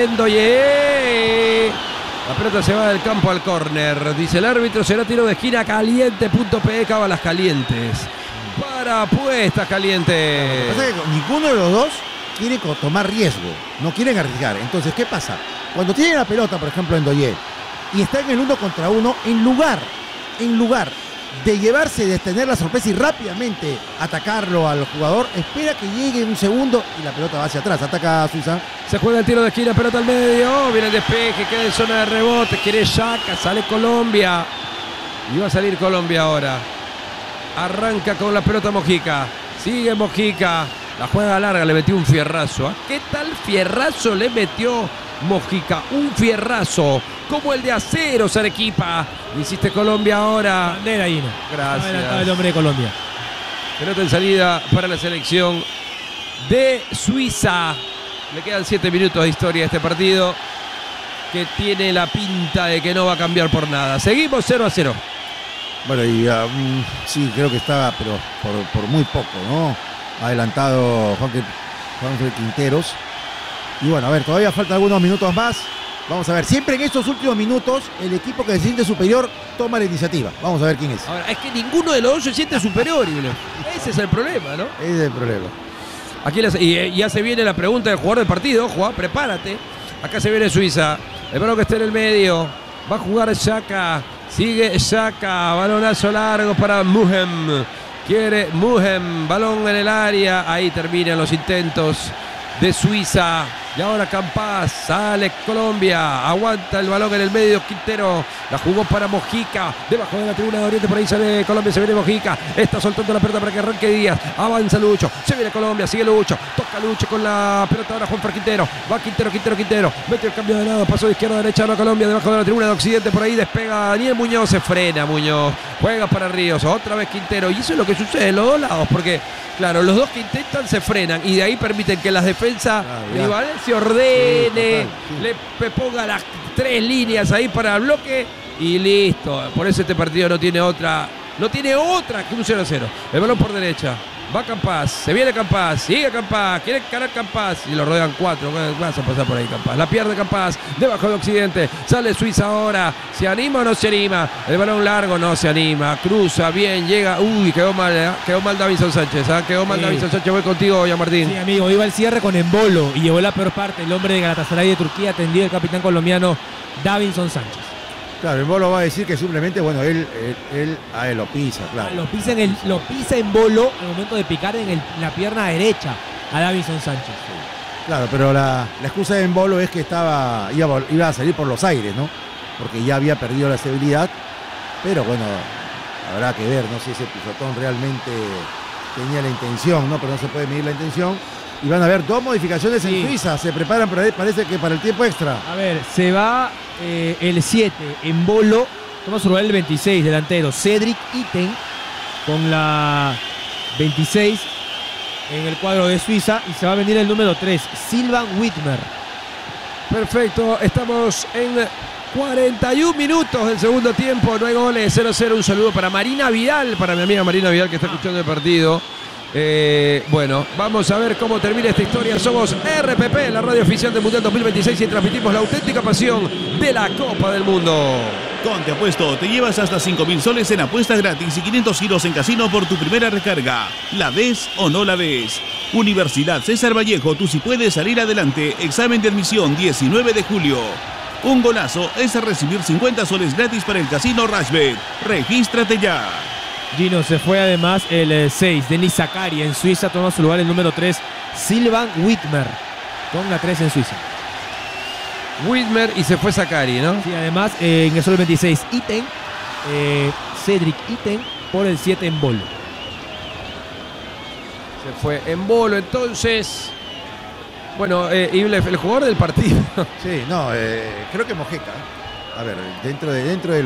La pelota se va del campo al córner. Dice el árbitro, será tiro de esquina. Caliente.pe, cábalas calientes. Para apuestas calientes. Lo que pasa es que ninguno de los dos quiere tomar riesgo. No quieren arriesgar. Entonces, ¿qué pasa? Cuando tiene la pelota, por ejemplo, Ndoye, y está en el 1 contra 1, en lugar de llevarse, de tener la sorpresa y rápidamente atacarlo al jugador, espera que llegue un segundo y la pelota va hacia atrás. Ataca a Suiza. Se juega el tiro de esquina, pelota al medio. Viene el despeje, queda en zona de rebote. Quiere Xhaka, sale Colombia. Y va a salir Colombia ahora. Arranca con la pelota Mojica. Sigue Mojica. La juega larga, le metió un fierrazo. ¿Qué tal fierrazo le metió Mojica? Un fierrazo como el de Aceros Arequipa. Insiste Colombia ahora. Bandera, Gino. Gracias. Adelantado el hombre de Colombia. Pelota en salida para la selección de Suiza. Le quedan 7 minutos de historia a este partido que tiene la pinta de que no va a cambiar por nada. Seguimos 0-0. Bueno, y sí, creo que estaba, pero por muy poco, ¿no? Adelantado Juanfer Quinteros. Y bueno, a ver, todavía faltan algunos minutos más. Vamos a ver, siempre en estos últimos minutos el equipo que se siente superior toma la iniciativa. Vamos a ver quién es. Ahora, es que ninguno de los dos se siente superior. Ese es el problema, ¿no? Ese es el problema. Aquí ya se viene la pregunta del jugador del partido. Juan, prepárate. Acá se viene Suiza. El balón que está en el medio. Va a jugar Xhaka. Sigue Xhaka. Balonazo largo para Mugen. Quiere Mugen. Balón en el área. Ahí terminan los intentos de Suiza. Y ahora Campas, sale Colombia, aguanta el balón en el medio, Quintero, la jugó para Mojica, debajo de la tribuna de Oriente, por ahí sale Colombia, se viene Mojica, está soltando la pelota para que arranque Díaz, avanza Lucho, se viene Colombia, sigue Lucho, toca Lucho con la pelota ahora Juanfer Quintero, va Quintero, mete el cambio de lado, pasó de izquierda a derecha, ahora Colombia, debajo de la tribuna de Occidente, por ahí despega Daniel Muñoz, se frena Muñoz, juega para Ríos, otra vez Quintero, y eso es lo que sucede en los dos lados, porque claro, los dos que intentan se frenan y de ahí permiten que las defensas rivales se ordene, sí. le ponga las 3 líneas ahí para el bloque y listo. Por eso este partido no tiene otra que un 0-0. El balón por derecha. Va Campas, se viene Campas, sigue Campas, quiere encarar Campas y lo rodean 4. Vas a pasar por ahí Campas. La pierde Campas, debajo de Occidente. Sale Suiza ahora. ¿Se anima o no se anima? El balón largo no se anima. Cruza bien, llega. Uy, quedó mal Davinson Sánchez. Quedó mal Davinson Sánchez. Voy contigo, ya Martín. Sí, amigo, iba al cierre con Embolo y llevó la peor parte. El hombre de Galatasaray de Turquía atendió el capitán colombiano Davinson Sánchez. Claro, el Bolo va a decir que simplemente, bueno, él lo pisa, claro. Lo pisa en Bolo al momento de picar en la pierna derecha a Davinson Sánchez. Claro, pero la excusa de Embolo es que iba a salir por los aires, ¿no? Porque ya había perdido la estabilidad. Pero bueno, habrá que ver, no sé si ese pisotón realmente tenía la intención, ¿no? Pero no se puede medir la intención. Y van a haber 2 modificaciones Sí. en Suiza. Se preparan, parece que para el tiempo extra. A ver, se va el 7 en Bolo. Vamos a robar el 26, delantero. Cedric Itten con la 26 en el cuadro de Suiza. Y se va a venir el número 3, Silvan Whitmer. Perfecto, estamos en 41 minutos del segundo tiempo, no hay goles, 0-0. Un saludo para Marina Vidal, para mi amiga Marina Vidal que está escuchando el partido. Bueno, vamos a ver cómo termina esta historia. Somos RPP, la radio oficial del Mundial 2026, y transmitimos la auténtica pasión de la Copa del Mundo. Con Te Apuesto te llevas hasta 5.000 soles en apuestas gratis y 500 giros en casino por tu primera recarga. ¿La ves o no la ves? Universidad César Vallejo, tú sí puedes salir adelante. Examen de admisión 19 de julio. Un golazo es recibir 50 soles gratis para el casino Rashbet. Regístrate ya. Gino, se fue además el 6, Denis Zakaria en Suiza. Toma su lugar el número 3, Silvan Whitmer, con la 3 en Suiza. Whitmer y se fue Zakari, ¿no? Sí, además ingresó el 26, Itten, Cedric Itten, por el 7 en Bolo. Se fue en Bolo, entonces. Bueno, Iblef, el jugador del partido. Sí, no, creo que Mojica. A ver, dentro de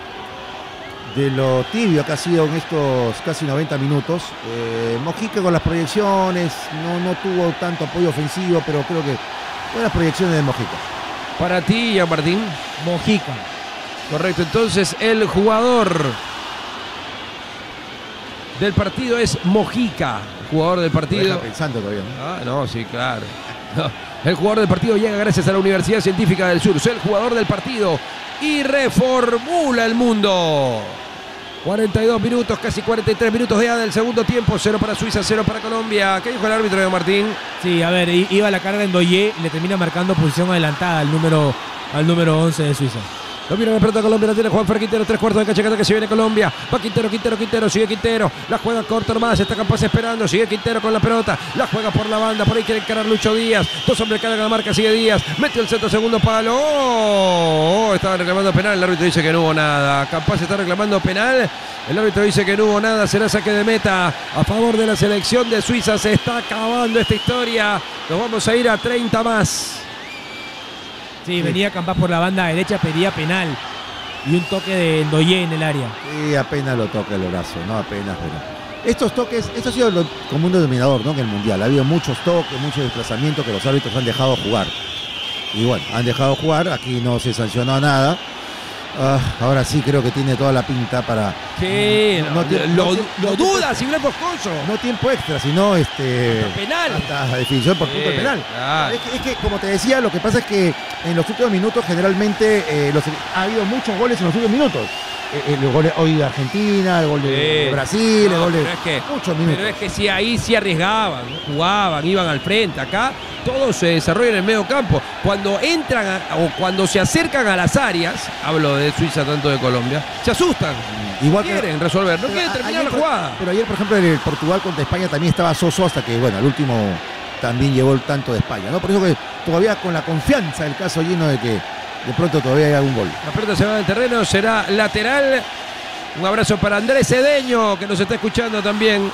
lo tibio que ha sido en estos casi 90 minutos, Mojica con las proyecciones no tuvo tanto apoyo ofensivo, pero creo que buenas proyecciones de Mojica. Para ti, Jean Martín. Mojica. Correcto, entonces el jugador del partido es Mojica. Jugador del Lo partido. deja pensando todavía, ¿no? Ah, no, sí, claro. No. El jugador del partido llega gracias a la Universidad Científica del Sur. Es el jugador del partido y reformula el mundo. 42 minutos, casi 43 minutos de del segundo tiempo. 0 para Suiza, 0 para Colombia. ¿Qué dijo el árbitro, Jean Martín? Sí, a ver, iba a la carga en Doye, le termina marcando posición adelantada al número 11 de Suiza. Lo mira la pelota Colombia, la tiene Juanfer Quintero, 3/4 de cancha que se viene Colombia. Va Quintero, sigue Quintero. La juega corta nomás, está Campas esperando. Sigue Quintero con la pelota. La juega por la banda, por ahí quiere encarar Lucho Díaz. 2 hombres cargan la marca, sigue Díaz. Metió el centro, segundo palo. Estaba reclamando penal, el árbitro dice que no hubo nada. Campas está reclamando penal. El árbitro dice que no hubo nada, será saque de meta a favor de la selección de Suiza. Se está acabando esta historia. Nos vamos a ir a 30 más. Sí, venía Campas por la banda derecha, pedía penal. Y un toque de Ndoye en el área. Sí, apenas lo toca el brazo, no apenas, pero estos toques, esto ha sido lo común denominador, ¿no? En el Mundial ha habido muchos toques, muchos desplazamientos que los árbitros han dejado jugar. Y bueno, han dejado jugar, aquí no se sancionó nada. Ahora sí creo que tiene toda la pinta para... Sí, No, lo duda, si Iblef Moscoso. No tiento extra, sino penal. hasta definición por punto de penal. Claro. Es que, como te decía, lo que pasa es que en los últimos minutos generalmente ha habido muchos goles en los últimos minutos. El gol hoy de Argentina, el gol de Brasil, el gol de muchos minutos. Pero es que si ahí sí arriesgaban, jugaban, iban al frente. Acá todo se desarrolla en el medio campo. Cuando entran o cuando se acercan a las áreas, hablo de Suiza, tanto de Colombia, se asustan. Igual quieren resolver, no quieren terminar la jugada. Pero ayer, por ejemplo, en el Portugal contra España también estaba soso hasta que, bueno, al último también llevó el tanto de España, ¿no? Por eso que todavía con la confianza del caso lleno de que de pronto todavía hay algún gol. La pelota se va del terreno, será lateral. Un abrazo para Andrés Cedeño, que nos está escuchando también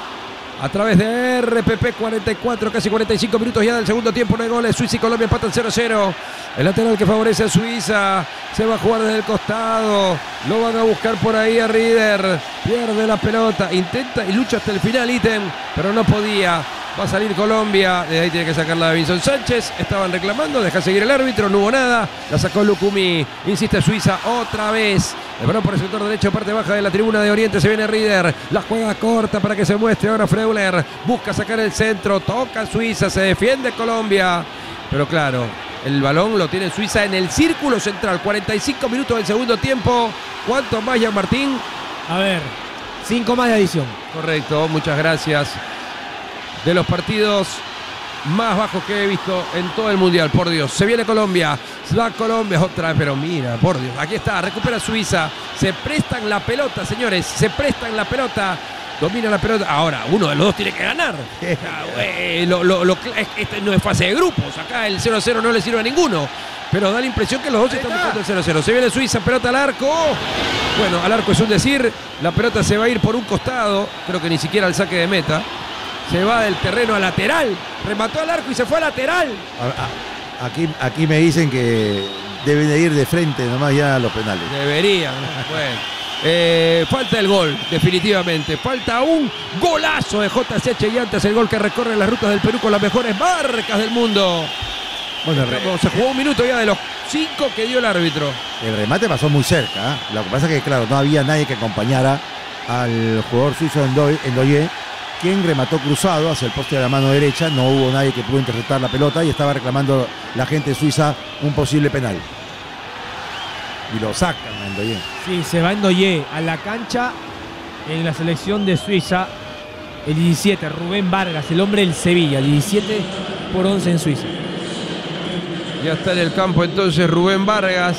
a través de RPP. 44, casi 45 minutos ya del segundo tiempo. No hay goles. Suiza y Colombia empatan 0-0. El lateral que favorece a Suiza se va a jugar desde el costado. Lo van a buscar por ahí a Rieder. Pierde la pelota. Intenta y lucha hasta el final, Itten, pero no podía. Va a salir Colombia, de ahí tiene que sacarla de Vinson Sánchez. Estaban reclamando, deja seguir el árbitro, no hubo nada. La sacó Lucumí, insiste Suiza otra vez. El balón por el sector derecho, parte baja de la tribuna de Oriente, se viene Rieder. La juega corta para que se muestre ahora Freuler. Busca sacar el centro, toca Suiza, se defiende Colombia. Pero claro, el balón lo tiene Suiza en el círculo central. 45 minutos del segundo tiempo. ¿Cuánto más, Jean Martín? A ver, 5 más de adición. Correcto, muchas gracias. De los partidos más bajos que he visto en todo el Mundial, por Dios. Se viene Colombia, va Colombia otra vez, pero mira, por Dios. Aquí está, recupera Suiza. Se prestan la pelota, señores, se prestan la pelota. Domina la pelota. Ahora, uno de los dos tiene que ganar. Este no es fase de grupos. Acá el 0-0 no le sirve a ninguno. Pero da la impresión que los dos están buscando el 0-0. Se viene Suiza, pelota al arco. Bueno, al arco es un decir. La pelota se va a ir por un costado. Creo que ni siquiera al saque de meta. Se va del terreno a lateral. Remató al arco y se fue a lateral. Aquí me dicen que deben de ir de frente nomás ya a los penales. Deberían. Bueno. Falta el gol, definitivamente. Falta un golazo de JCH Llantas. El gol que recorre las rutas del Perú con las mejores marcas del mundo. Bueno, se jugó un minuto ya de los 5 que dio el árbitro. el remate pasó muy cerca. Lo que pasa es que, claro, no había nadie que acompañara al jugador suizo Ndoye, quien remató cruzado hacia el poste de la mano derecha. No hubo nadie que pudo interceptar la pelota y estaba reclamando la gente suiza un posible penal. Y lo sacan a Ndoye. Sí, se va Ndoye a la cancha en la selección de Suiza. El 17, Rubén Vargas, el hombre del Sevilla, 17 por 11 en Suiza. Ya está en el campo entonces Rubén Vargas.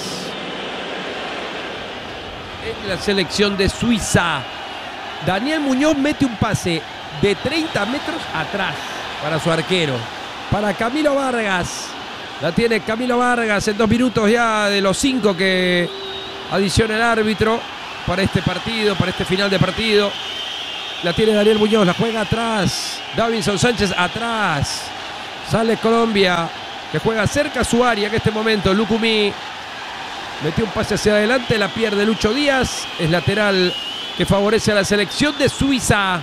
En la selección de Suiza. Daniel Muñoz mete un pase de 30 metros atrás para su arquero. Para Camilo Vargas. La tiene Camilo Vargas en 2 minutos ya de los 5 que adiciona el árbitro para este partido, para este final de partido. La tiene Daniel Muñoz, la juega atrás. Davinson Sánchez atrás. Sale Colombia, que juega cerca a su área en este momento. Lucumí metió un pase hacia adelante, la pierde Lucho Díaz. Es lateral que favorece a la selección de Suiza.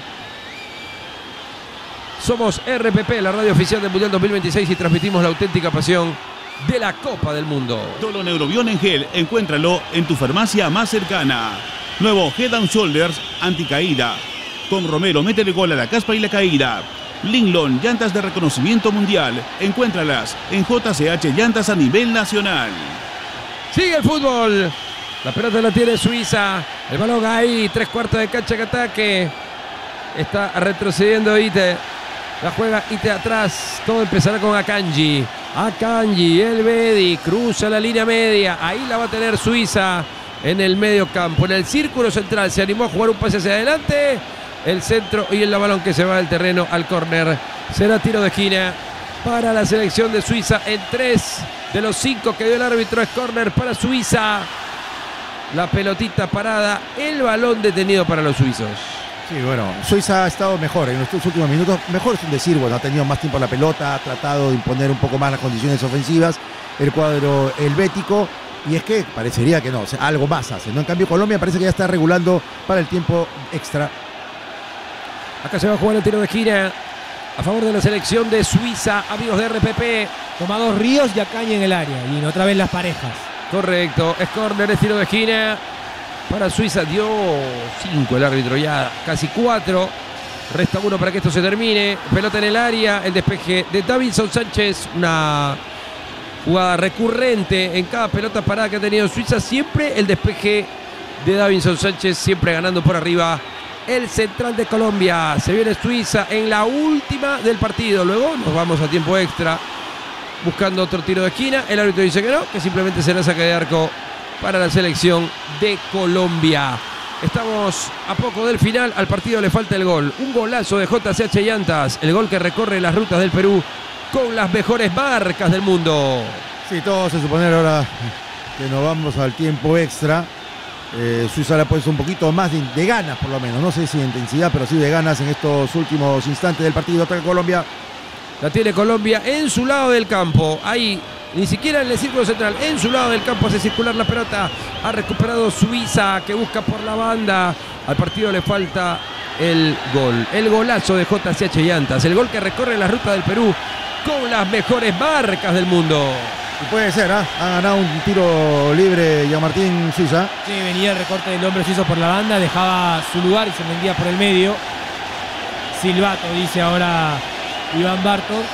Somos RPP, la radio oficial del Mundial 2026, y transmitimos la auténtica pasión de la Copa del Mundo. Dolo Neurobión en gel, encuéntralo en tu farmacia más cercana. Nuevo Head and Shoulders anticaída. Con Romero, métele gol a la caspa y la caída. Linglon, llantas de reconocimiento mundial. Encuéntralas en JCH Llantas a nivel nacional. Sigue el fútbol. La pelota la tiene Suiza. El balón ahí, 3/4 de cancha que ataque. Está retrocediendo Ite. La juega Ite atrás. Todo empezará con Akanji. Akanji, el Bedi, cruza la línea media. Ahí la va a tener Suiza en el medio campo. En el círculo central se animó a jugar un pase hacia adelante. El centro y el balón que se va del terreno al córner. Será tiro de esquina para la selección de Suiza. En 3 de los 5 que dio el árbitro es córner para Suiza. La pelotita parada, el balón detenido para los suizos. Sí, bueno, Suiza ha estado mejor en estos últimos minutos. Mejor es un decir, bueno, ha tenido más tiempo la pelota, ha tratado de imponer un poco más las condiciones ofensivas, el cuadro helvético, y es que parecería que no, o sea, algo más hace, ¿no? En cambio, Colombia parece que ya está regulando para el tiempo extra. Acá se va a jugar el tiro de esquina a favor de la selección de Suiza, amigos de RPP. Tomados Ríos y Acaña en el área. Y otra vez las parejas. Correcto, es córner, es tiro de esquina para Suiza. Dio 5 el árbitro, ya casi 4. Resta 1 para que esto se termine. Pelota en el área, el despeje de Davinson Sánchez. Una jugada recurrente en cada pelota parada que ha tenido Suiza. Siempre el despeje de Davinson Sánchez, siempre ganando por arriba el central de Colombia. Se viene Suiza en la última del partido. Luego nos vamos a tiempo extra buscando otro tiro de esquina. El árbitro dice que no, que simplemente será saque de arco para la selección de Colombia. Estamos a poco del final. Al partido le falta el gol. Un golazo de JCH Llantas. El gol que recorre las rutas del Perú con las mejores marcas del mundo. Sí, todo se supone ahora que nos vamos al tiempo extra. Suiza le ha puesto un poquito más de ganas, por lo menos. No sé si de intensidad, pero sí de ganas en estos últimos instantes del partido. Ataca Colombia. La tiene Colombia en su lado del campo. Ahí, ni siquiera en el círculo central. En su lado del campo hace circular la pelota. Ha recuperado Suiza, que busca por la banda. Al partido le falta el gol. El golazo de JCH Llantas. El gol que recorre la ruta del Perú con las mejores marcas del mundo. Y puede ser, ¿ah? Ha ganado un tiro libre Jean-Martín Suiza. Sí, venía el recorte del hombre suizo por la banda, dejaba su lugar y se vendía por el medio. Silbato, dice ahora Iván Barton.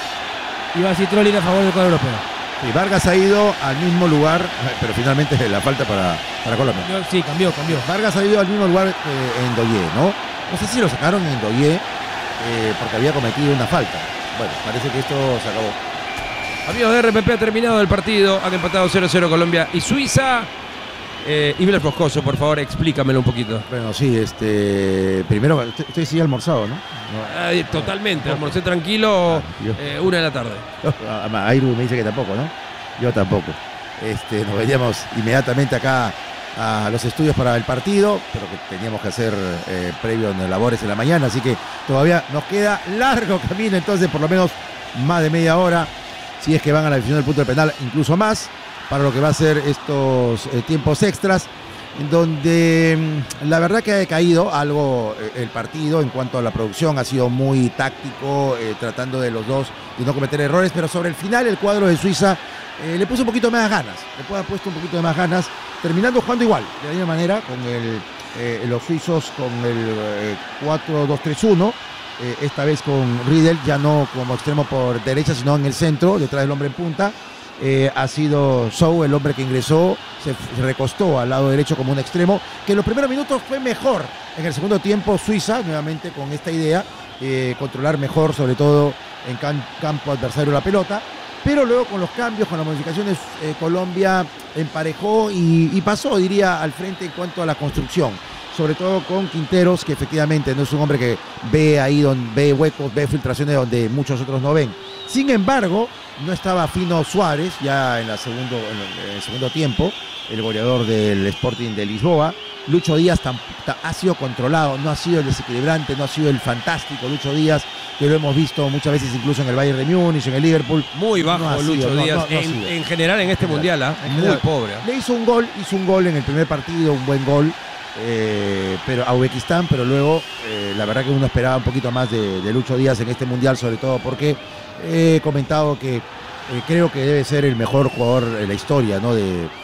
Y va Citrolli a favor del cuadro europeo. Y Vargas ha ido al mismo lugar, pero finalmente la falta para Colombia. Sí, cambió. Vargas ha ido al mismo lugar en Ndoye, ¿no? No sé si lo sacaron en Ndoye porque había cometido una falta. Bueno, parece que esto se acabó. Amigos de RPP, ha terminado el partido. Han empatado 0-0 Colombia y Suiza. Ibler Foscoso, por favor, explícamelo un poquito. Bueno, sí, primero, usted sí ha almorzado, ¿no? Totalmente, almorcé tranquilo, 1 de la tarde. Airu me dice que tampoco, ¿no? Yo tampoco. Nos veíamos inmediatamente acá a los estudios para el partido, pero que teníamos que hacer previo en labores en la mañana, así que todavía nos queda largo camino, entonces por lo menos más de media hora, si es que van a la definición del punto de penal, incluso más, para lo que va a ser estos tiempos extras, en donde la verdad que ha decaído algo el partido en cuanto a la producción, ha sido muy táctico, tratando de los dos de no cometer errores, pero sobre el final el cuadro de Suiza le puso un poquito más ganas, ha puesto un poquito de más ganas, terminando jugando igual, de la misma manera, con los suizos con el 4-2-3-1, esta vez con Riedel, ya no como extremo por derecha, sino en el centro, detrás del hombre en punta. Ha sido Sou el hombre que ingresó, se recostó al lado derecho como un extremo, que en los primeros minutos fue mejor. En el segundo tiempo Suiza, nuevamente con esta idea, controlar mejor, sobre todo en campo adversario la pelota, pero luego con los cambios, con las modificaciones, Colombia emparejó y pasó, diría, al frente en cuanto a la construcción. Sobre todo con Quinteros, que efectivamente no es un hombre que ve ahí, ve huecos, ve filtraciones donde muchos otros no ven. Sin embargo, no estaba fino Suárez, ya en el segundo tiempo, el goleador del Sporting de Lisboa. Lucho Díaz ha sido controlado, no ha sido el desequilibrante, no ha sido el fantástico Lucho Díaz, que lo hemos visto muchas veces incluso en el Bayern de Múnich, en el Liverpool. Muy bajo Lucho Díaz, en general en este mundial, muy pobre. Le hizo un gol en el primer partido, un buen gol. Pero a Uzbekistán, pero luego la verdad que uno esperaba un poquito más de Lucho Díaz en este mundial, sobre todo porque he comentado que creo que debe ser el mejor jugador en la historia, ¿no?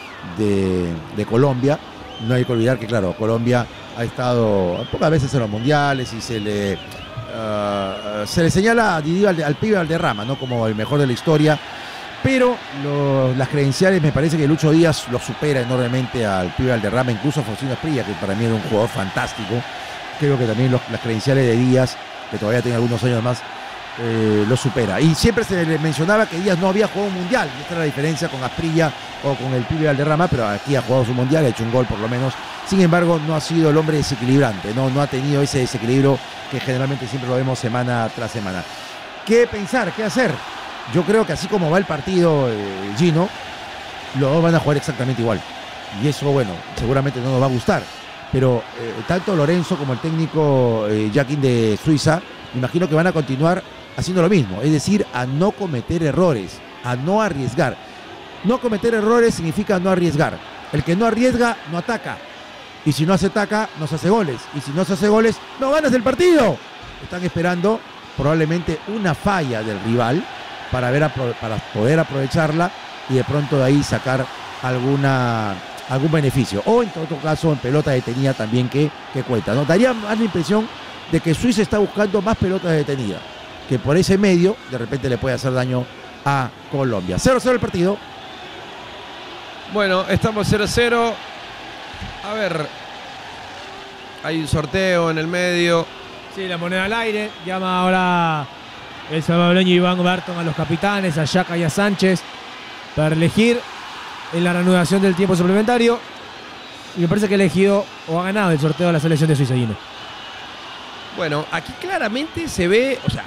de Colombia. No hay que olvidar que, claro, Colombia ha estado pocas veces en los mundiales y se le señala al pibe Valderrama, ¿no? Como el mejor de la historia. Pero las credenciales, me parece que Lucho Díaz lo supera enormemente al pibe Valderrama, incluso a Faustino Asprilla, que para mí era un jugador fantástico. Creo que también las credenciales de Díaz, que todavía tiene algunos años más, lo supera. Y siempre se le mencionaba que Díaz no había jugado un mundial, y esta era la diferencia con Asprilla o con el pibe Valderrama, pero aquí ha jugado su mundial, ha hecho un gol por lo menos. Sin embargo, no ha sido el hombre desequilibrante, no ha tenido ese desequilibrio que generalmente siempre lo vemos semana tras semana. ¿Qué pensar? ¿Qué hacer? Yo creo que así como va el partido, Gino, los dos van a jugar exactamente igual. Y eso, bueno, seguramente no nos va a gustar. Pero tanto Lorenzo como el técnico Jacquin de Suiza, me imagino que van a continuar haciendo lo mismo. Es decir, a no cometer errores, a no arriesgar. No cometer errores significa no arriesgar. El que no arriesga, no ataca. Y si no se ataca, no se hace goles. Y si no se hace goles, no ganas el partido. Están esperando probablemente una falla del rival para poder aprovecharla y de pronto de ahí sacar algún beneficio. O en todo caso, en pelota detenida también que cuenta, ¿no? Daría más la impresión de que Suiza está buscando más pelotas detenidas, que por ese medio de repente le puede hacer daño a Colombia. 0-0 el partido. Bueno, estamos 0-0. A ver, hay un sorteo en el medio. Sí, la moneda al aire. Llama ahora el salvadoreño Iván Barton a los capitanes, a Yaca y a Sánchez, para elegir en la reanudación del tiempo suplementario. Y me parece que ha elegido o ha ganado el sorteo de la selección de Suiza. Bueno, aquí claramente se ve, o sea,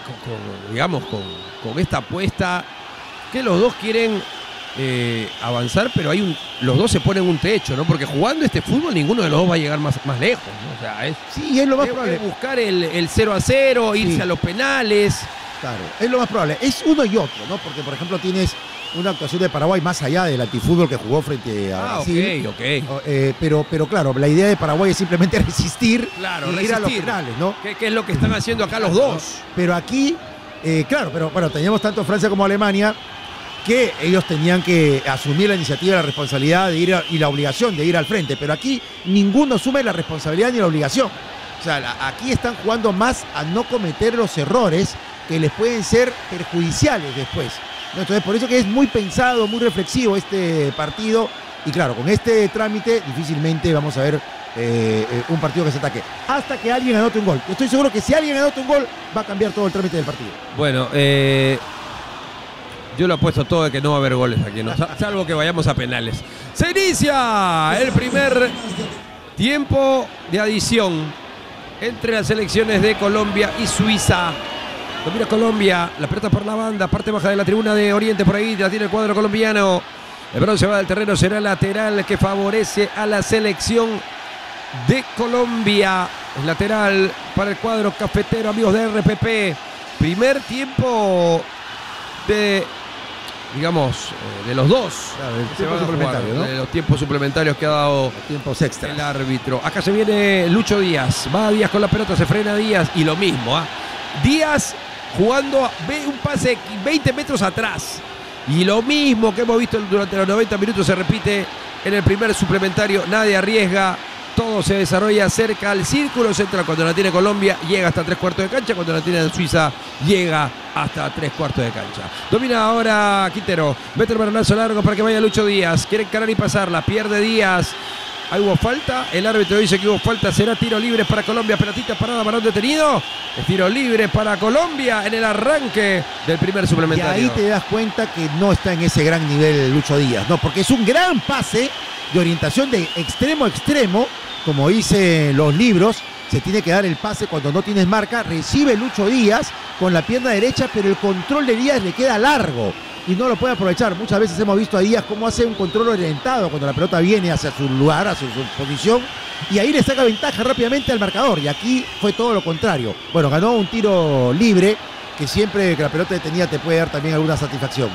con esta apuesta, que los dos quieren avanzar, pero los dos se ponen un techo, ¿no? Porque jugando este fútbol ninguno de los dos va a llegar más lejos, ¿no? O sea, es lo más probable. Buscar el 0-0, irse a los penales. Claro, es lo más probable. Es uno y otro, ¿no? Porque, por ejemplo, tienes una actuación de Paraguay más allá del antifútbol que jugó frente a Brasil. Pero claro, la idea de Paraguay es simplemente resistir, y ir a los penales, ¿no? ¿Qué es lo que están haciendo acá los dos? Pero aquí, claro, pero bueno, teníamos tanto Francia como Alemania que ellos tenían que asumir la iniciativa y la responsabilidad de ir y la obligación de ir al frente. Pero aquí ninguno asume la responsabilidad ni la obligación. O sea, aquí están jugando más a no cometer los errores que les pueden ser perjudiciales después. Entonces, por eso que es muy pensado, muy reflexivo este partido. Y claro, con este trámite difícilmente vamos a ver un partido que se ataque. Hasta que alguien anote un gol. Yo estoy seguro que si alguien anota un gol, va a cambiar todo el trámite del partido. Bueno, yo lo apuesto todo de que no va a haber goles aquí, ¿no? Salvo que vayamos a penales. Se inicia el primer tiempo de adición entre las selecciones de Colombia y Suiza. Domina Colombia, la pelota por la banda, parte baja de la tribuna de Oriente, por ahí la tiene el cuadro colombiano. El bronce va del terreno, será lateral que favorece a la selección de Colombia. Es lateral para el cuadro cafetero, amigos de RPP. Primer tiempo de, digamos, de los dos. Claro, el Se tiempo van a suplementario, jugar, ¿no? de los tiempos suplementarios que ha dado Tiempos extras. el árbitro. Acá se viene Lucho Díaz. Va Díaz con la pelota, se frena Díaz y lo mismo. Díaz jugando, ve un pase 20 metros atrás. Y lo mismo que hemos visto durante los 90 minutos se repite en el primer suplementario. Nadie arriesga. Todo se desarrolla cerca al círculo central. Cuando la tiene Colombia, llega hasta 3/4 de cancha. Cuando la tiene Suiza, llega hasta 3/4 de cancha. Domina ahora Quintero. Mete el balonazo largo para que vaya Lucho Díaz. Quiere encarar y pasarla. Pierde Díaz. Ahí hubo falta. El árbitro dice que hubo falta. Será tiro libre para Colombia. Pelotita parada, balón detenido. Es tiro libre para Colombia en el arranque del primer Y suplementario. ahí te das cuenta que no está en ese gran nivel Lucho Díaz, ¿no? Porque es un gran pase de orientación de extremo a extremo, como dicen los libros. Se tiene que dar el pase cuando no tienes marca. Recibe Lucho Díaz con la pierna derecha, pero el control de Díaz le queda largo y no lo puede aprovechar. Muchas veces hemos visto a Díaz cómo hace un control orientado cuando la pelota viene hacia su lugar, hacia su posición, y ahí le saca ventaja rápidamente al marcador. Y aquí fue todo lo contrario. Bueno, ganó un tiro libre que siempre que la pelota detenida te puede dar también alguna satisfacción.